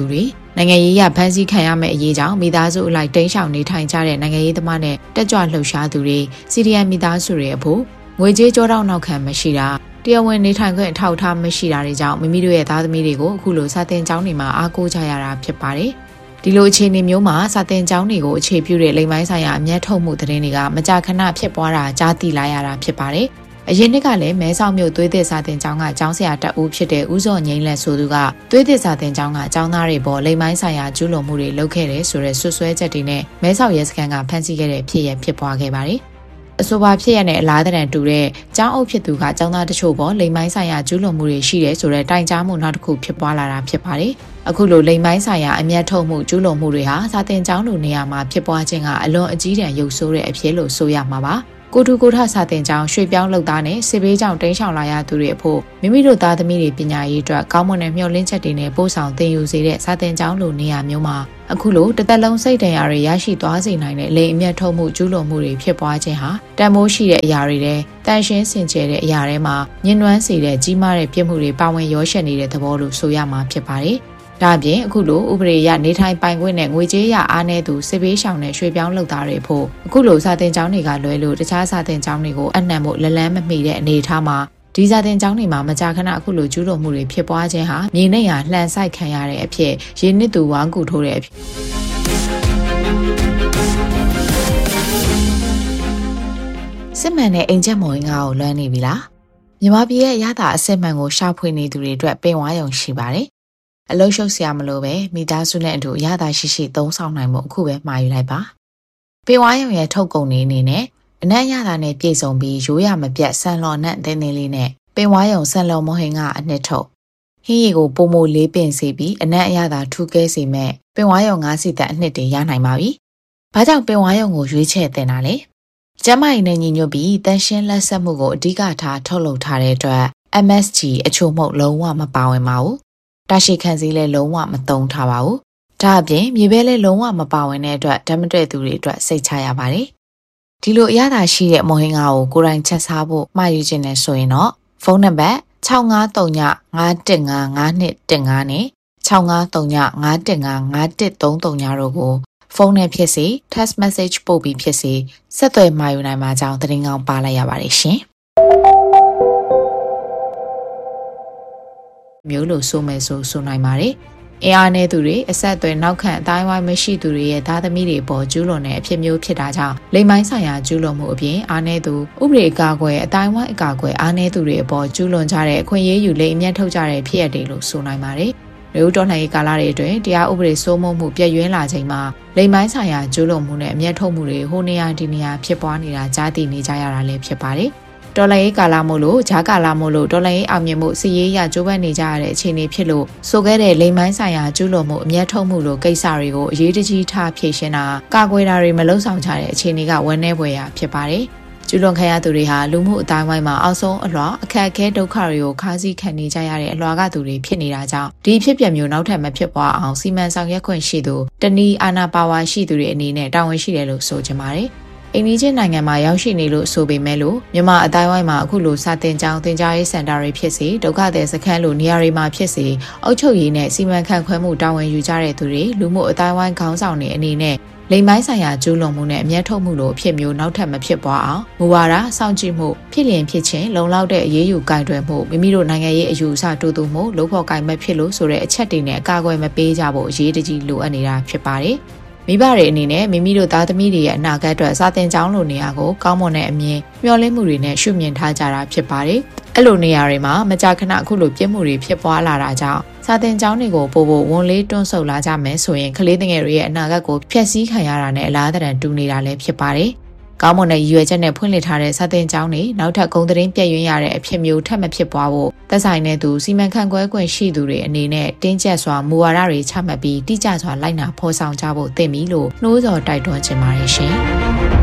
နိုင်ငံရေးရဖမ်းဆီးခံရမယ့်အရေးကြောင့်မိသားစုအလိုက်တိမ်းရှောင်နေထိုင်ကြတဲ့နိုင်ငံရေးသမားနဲ့တက်ကြွလှုပ်ရှားသူတွေစီရီယန်မိသားစုတွေအဖို့ငွေကြေးကြောတောက်နောက်ခံမရှိတာတရားဝင်နေထိုင်ခွင့်အထောက်အထားမရှိတာတွေကြောင့်မိမိတို့ရဲ့သားသမီးတွေကိုအခုလိုစာသင်ကျောင်းတွေမှာအားကိုးကြရတာဖြစ်ပါတယ်။ဒီလိုအခြေအနေမျိုးမှာစာသင်ကျောင်းတွေကိုအခြေပြုတဲ့လိမ်ပိုင်းဆိုင်ရာအမျက်ထုတ်မှုသတင်းတွေကမကြာခဏဖြစ်ပွားတာကြားသိလာရတာဖြစ်ပါတယ်။အရင်နှစ်ကလည်းမဲဆောက်မြို့သွေးသစ်စာသင်ကျောင်းကကျောင်းဆရာတဦးဖြစ်တဲ့ဦးစောငိမ့်လက်ဆိုသူကသွေးသစ်စာသင်ကျောင်းကကျောင်းသားတွေပေါ်လိမ်ပိုင်းဆိုင်ရာကျူးလွန်မှုတွေလုပ်ခဲ့တယ်ဆိုတဲ့ဆွဆွဲချက်တွေနဲ့မဲဆောက်ရဲစခန်းကဖမ်းဆီးခဲ့တဲ့ဖြစ်ရပ်ဖြစ်ပွားခဲ့ပါတယ်။အဆိုပါဖြစ်ရပ်နဲ့အလားတန်တူတဲ့ကျောင်းအုပ်ဖြစ်သူကကျောင်းသားတချို့ပေါ်လိမ်ပိုင်းဆိုင်ရာကျူးလွန်မှုတွေရှိတယ်ဆိုတဲ့တိုင်ကြားမှုနောက်တစ်ခုဖြစ်ပွားလာတာဖြစ်ပါတယ်။အခုလိုလိမ်ပိုင်းဆိုင်ရာအမျက်ထုတ်မှုကျူးလွန်မှုတွေဟာစာသင်ကျောင်းလိုနေရာမှာဖြစ်ပွားခြင်းကအလွန်အကြီးတန်းရုပ်ဆိုးတဲ့အဖြစ်လို့ဆိုရမှာပါ။ကိုတူကိုထစာတင်ကျောင်းရွှေပြောင်းလုပ်သားနဲ့စစ်ဘေးကြောင့်တင်းရှောင်လာရသူတွေအဖို့မိမိတို့သားသမီးတွေပညာရေးအတွက်ကောင်းမွန်တဲ့မျှော်လင့်ချက်တွေနဲ့ပို့ဆောင်သင်ယူစေတဲ့စာတင်ကျောင်းလိုနေရာမျိုးမှာအခုလိုတစ်သက်လုံးစိတ်တရားတွေရရှိသွားစေနိုင်တဲ့လိမ်အမျက်ထုတ်မှုကျူးလွန်မှုတွေဖြစ်ပွားခြင်းဟာတန်ဖိုးရှိတဲ့အရာတွေတဲ့တန်ရှင်းစင်ကြယ်တဲ့အရာတွေမှာညှဉ်းနှွမ်းစေတဲ့ကြီးမားတဲ့ပြစ်မှုတွေပါဝင်ရောရှက်နေတဲ့သဘောလို့ဆိုရမှာဖြစ်ပါတယ်။ဒါ့အပြင်အခုလိုဥပဒေအရနေထိုင်ပိုင်ခွင့်နဲ့ငွေကြေးရအားနည်းသူစစ်ဘေးရှောင်နဲ့ရွှေပြောင်းလုပ်သားတွေဖို့အခုလိုစာသင်ကျောင်းတွေကလွဲလို့တခြားစာသင်ကျောင်းတွေကိုအနှံ့ဖို့လလန်းမမိတဲ့အနေအထားမှာဒီစာသင်ကျောင်းတွေမှာမကြာခဏအခုလိုကျူးလွန်မှုတွေဖြစ်ပွားခြင်းဟာမြေနဲ့ရလှန်ဆိုင်ခံရတဲ့အဖြစ်ရင်းနှစ်သူဝမ်းကူထိုးတဲ့အဖြစ်စစ်မှန်တဲ့အိမ်ချက်မော်ရင်ကိုလွှမ်းနေပြီလားမြန်မာပြည်ရဲ့ရတာအစစ်မှန်ကိုရှာဖွေနေသူတွေအတွက်ပင်ဝါရုံရှိပါတယ်အလုံးရှုပ်စရာမလိုပဲမိသားစုနဲ့အတူရတာရှိရှိသုံးဆောင်နိုင်မှုအခုပဲမှာယူလိုက်ပါပင်ဝါရုံရဲ့ထုတ်ကုန်နေအနေနဲ့အနက်ရတာနဲ့ပြည့်စုံပြီးရိုးရမပြတ်ဆန်လော်နဲ့တင်းတင်းလေးနဲ့ပင်ဝါရုံဆန်လော်မဟင်ကအနှစ်ထုတ်ဟင်းရီကိုပုံမိုလေးပင်စေပြီးအနက်အရသာထူးကဲစေမဲ့ပင်ဝါရုံ9စီတန်အနှစ်တွေရနိုင်ပါပြီ။ဘာကြောင့်ပင်ဝါရုံကိုရွေးချယ်တင်တာလဲ။ကျမကြီးနဲ့ညီညွတ်ပြီးတန်ရှင်းလက်ဆက်မှုကိုအဓိကထားထုတ်လုပ်ထားတဲ့အတွက် MSG အချို့မှုလုံးဝမပါဝင်ပါဘူး။တာရှိခံစည်းလည်းလုံးဝမသုံးထားပါဘူး။ဒါအပြင်မြေပဲလည်းလုံးဝမပါဝင်တဲ့အတွက်ဓာတ်မတွေ့သူတွေအတွက်စိတ်ချရပါတယ်။ဒီလိုအရသာရှိတဲ့မော်ဟင်္ဂါကိုကိုယ်တိုင်ချက်စားဖို့မှာယူခြင်းနဲ့ဆိုရင်တော့ဖုန်းနံပါတ်6539515512နဲ့6539515513တို့ကိုဖုန်းနဲ့ဖြစ်စေ text message ပို့ပြီးဖြစ်စေဆက်သွယ်မှာယူနိုင်မှာကြောင်းသတင်းကောင်းပါလိုက်ရပါတယ်ရှင်။မျိုးလို့ဆိုမယ်ဆိုနိုင်ပါတယ်။အားနည်းသူတွေအဆက်အသွယ်နောက်ခံအတိုင်းဝိုင်းမရှိသူတွေရဲ့သားသမီးတွေပေါ်ကျူးလွန်တဲ့အဖြစ်မျိုးဖြစ်တာကြောင့်လိမ်ပိုင်းဆိုင်ရာကျူးလွန်မှုအပြင်အားနည်းသူဥပဒေအကာအကွယ်အတိုင်းဝိုင်းအကာအကွယ်အားနည်းသူတွေအပေါ်ကျူးလွန်ကြတဲ့အခွင့်အရေးယူလိမ်အမျက်ထုတ်ကြတဲ့ဖြစ်ရပ်တွေလို့ဆိုနိုင်ပါတယ်။လူတော်လှန်ရေးကာလတွေအတွင်းတရားဥပဒေစိုးမိုးမှုပြည့်ရွင်းလာချိန်မှာလိမ်ပိုင်းဆိုင်ရာကျူးလွန်မှုနဲ့အမျက်ထုတ်မှုတွေဟိုနေရာဒီနေရာဖြစ်ပွားနေတာကြားသိနေကြရတာလည်းဖြစ်ပါတယ်။တော်လှန်ရေးကာလမို့လို့ဂျာကာလမို့လို့တော်လှန်ရေးအောင်မြင်မှုစီရေးရကြိုးပမ်းနေကြရတဲ့အခြေအနေဖြစ်လို့ဆိုခဲ့တဲ့လိမ်ပိုင်းဆိုင်ရာကျူးလွန်မှုအမျက်ထုတ်မှုလိုကိစ္စတွေကိုအရေးတကြီးထားဖြေရှင်းတာကာကွယ်တာတွေမလုံဆောင်ကြတဲ့အခြေအနေကဝန်းနေပွေရာဖြစ်ပါတယ်။ကျူးလွန်ခံရသူတွေဟာလူမှုအတိုင်းဝိုင်းမှာအောက်ဆုံးအလွှာအခက်အခဲဒုက္ခတွေကိုခါးစည်းခံနေကြရတဲ့အလွှာကသူတွေဖြစ်နေတာကြောင့်ဒီဖြစ်ပျက်မျိုးနောက်ထပ်မဖြစ်ပွားအောင်စီမံဆောင်ရွက်ခွင့်ရှိသူတနည်းအာဏာပါဝါရှိသူတွေအနေနဲ့တာဝန်ရှိတယ်လို့ဆိုကြပါတယ်။အိန္ဒိယနိုင်ငံမှာရောက်ရှိနေလို့ဆိုပေမဲ့လို့မြန်မာအတိုင်းဝိုင်းမှာအခုလိုစာတင်ကျောင်းသင်ကြားရေးစင်တာတွေဖြစ်စေဒုက္ခသည်စခန်းလိုနေရာတွေမှာဖြစ်စေအုပ်ချုပ်ရေးနဲ့စီမံခန့်ခွဲမှုတာဝန်ယူကြတဲ့သူတွေလူမှုအတိုင်းဝိုင်းခေါင်းဆောင်တွေအနေနဲ့လိမ်ပိုင်းဆိုင်ရာကျူးလွန်မှုနဲ့အမျက်ထုတ်မှုလိုအဖြစ်မျိုးနောက်ထပ်မဖြစ်ပွားအောင်မူဝါဒစောင့်ကြည့်မှုဖြစ်လျင်ဖြစ်ချင်းလုံလောက်တဲ့အရေးယူကင်တွယ်မှုမိမိတို့နိုင်ငံရေးအယူအဆတူတူမှုလုပ်ဖို့ကင်မဲ့ဖြစ်လို့ဆိုတဲ့အချက်တွေနဲ့အကာအကွယ်မပေးကြဖို့အရေးတကြီးလိုအပ်နေတာဖြစ်ပါတယ်။မိဘတွေအနေနဲ့မိမိတို့သားသမီးတွေရဲ့အနာဂတ်အတွက်စာသင်ကျောင်းလိုနေရာကိုကောင်းမွန်တဲ့အမြင်မျှော်လင့်မှုတွေနဲ့ရှုမြင်ထားကြတာဖြစ်ပါတယ်။အဲ့လိုနေရာတွေမှာမကြာခဏအခုလိုပြစ်မှုတွေဖြစ်ပွားလာတာကြောင့်စာသင်ကျောင်းတွေကိုပို့ဖို့ဝန်လေးတွန်းဆုတ်လာကြမယ်ဆိုရင်ကလေးငယ်တွေရဲ့အနာဂတ်ကိုဖျက်ဆီးခံရတာနဲ့အလားတန်တူနေတာလည်းဖြစ်ပါတယ်။ကောင်းမွန်တဲ့ရည်ရွယ်ချက်နဲ့ဖွင့်လှစ်ထားတဲ့စာသင်ကျောင်းတွေနောက်ထပ်ဂုဏ်သတင်းပြည့်ရွံ့ရတဲ့အဖြစ်မျိုးထပ်မဖြစ်ပွားဖို့သက်ဆိုင်တဲ့သူစီမံခန့်ခွဲခွင့်ရှိသူတွေအနေနဲ့တင်းကျပ်စွာမူဝါဒတွေချမှတ်ပြီးတိကျစွာလိုက်နာဖော်ဆောင်ကြဖို့သင့်ပြီလို့နှိုးဆော်တိုက်တွန်းချင်ပါတယ်ရှင်။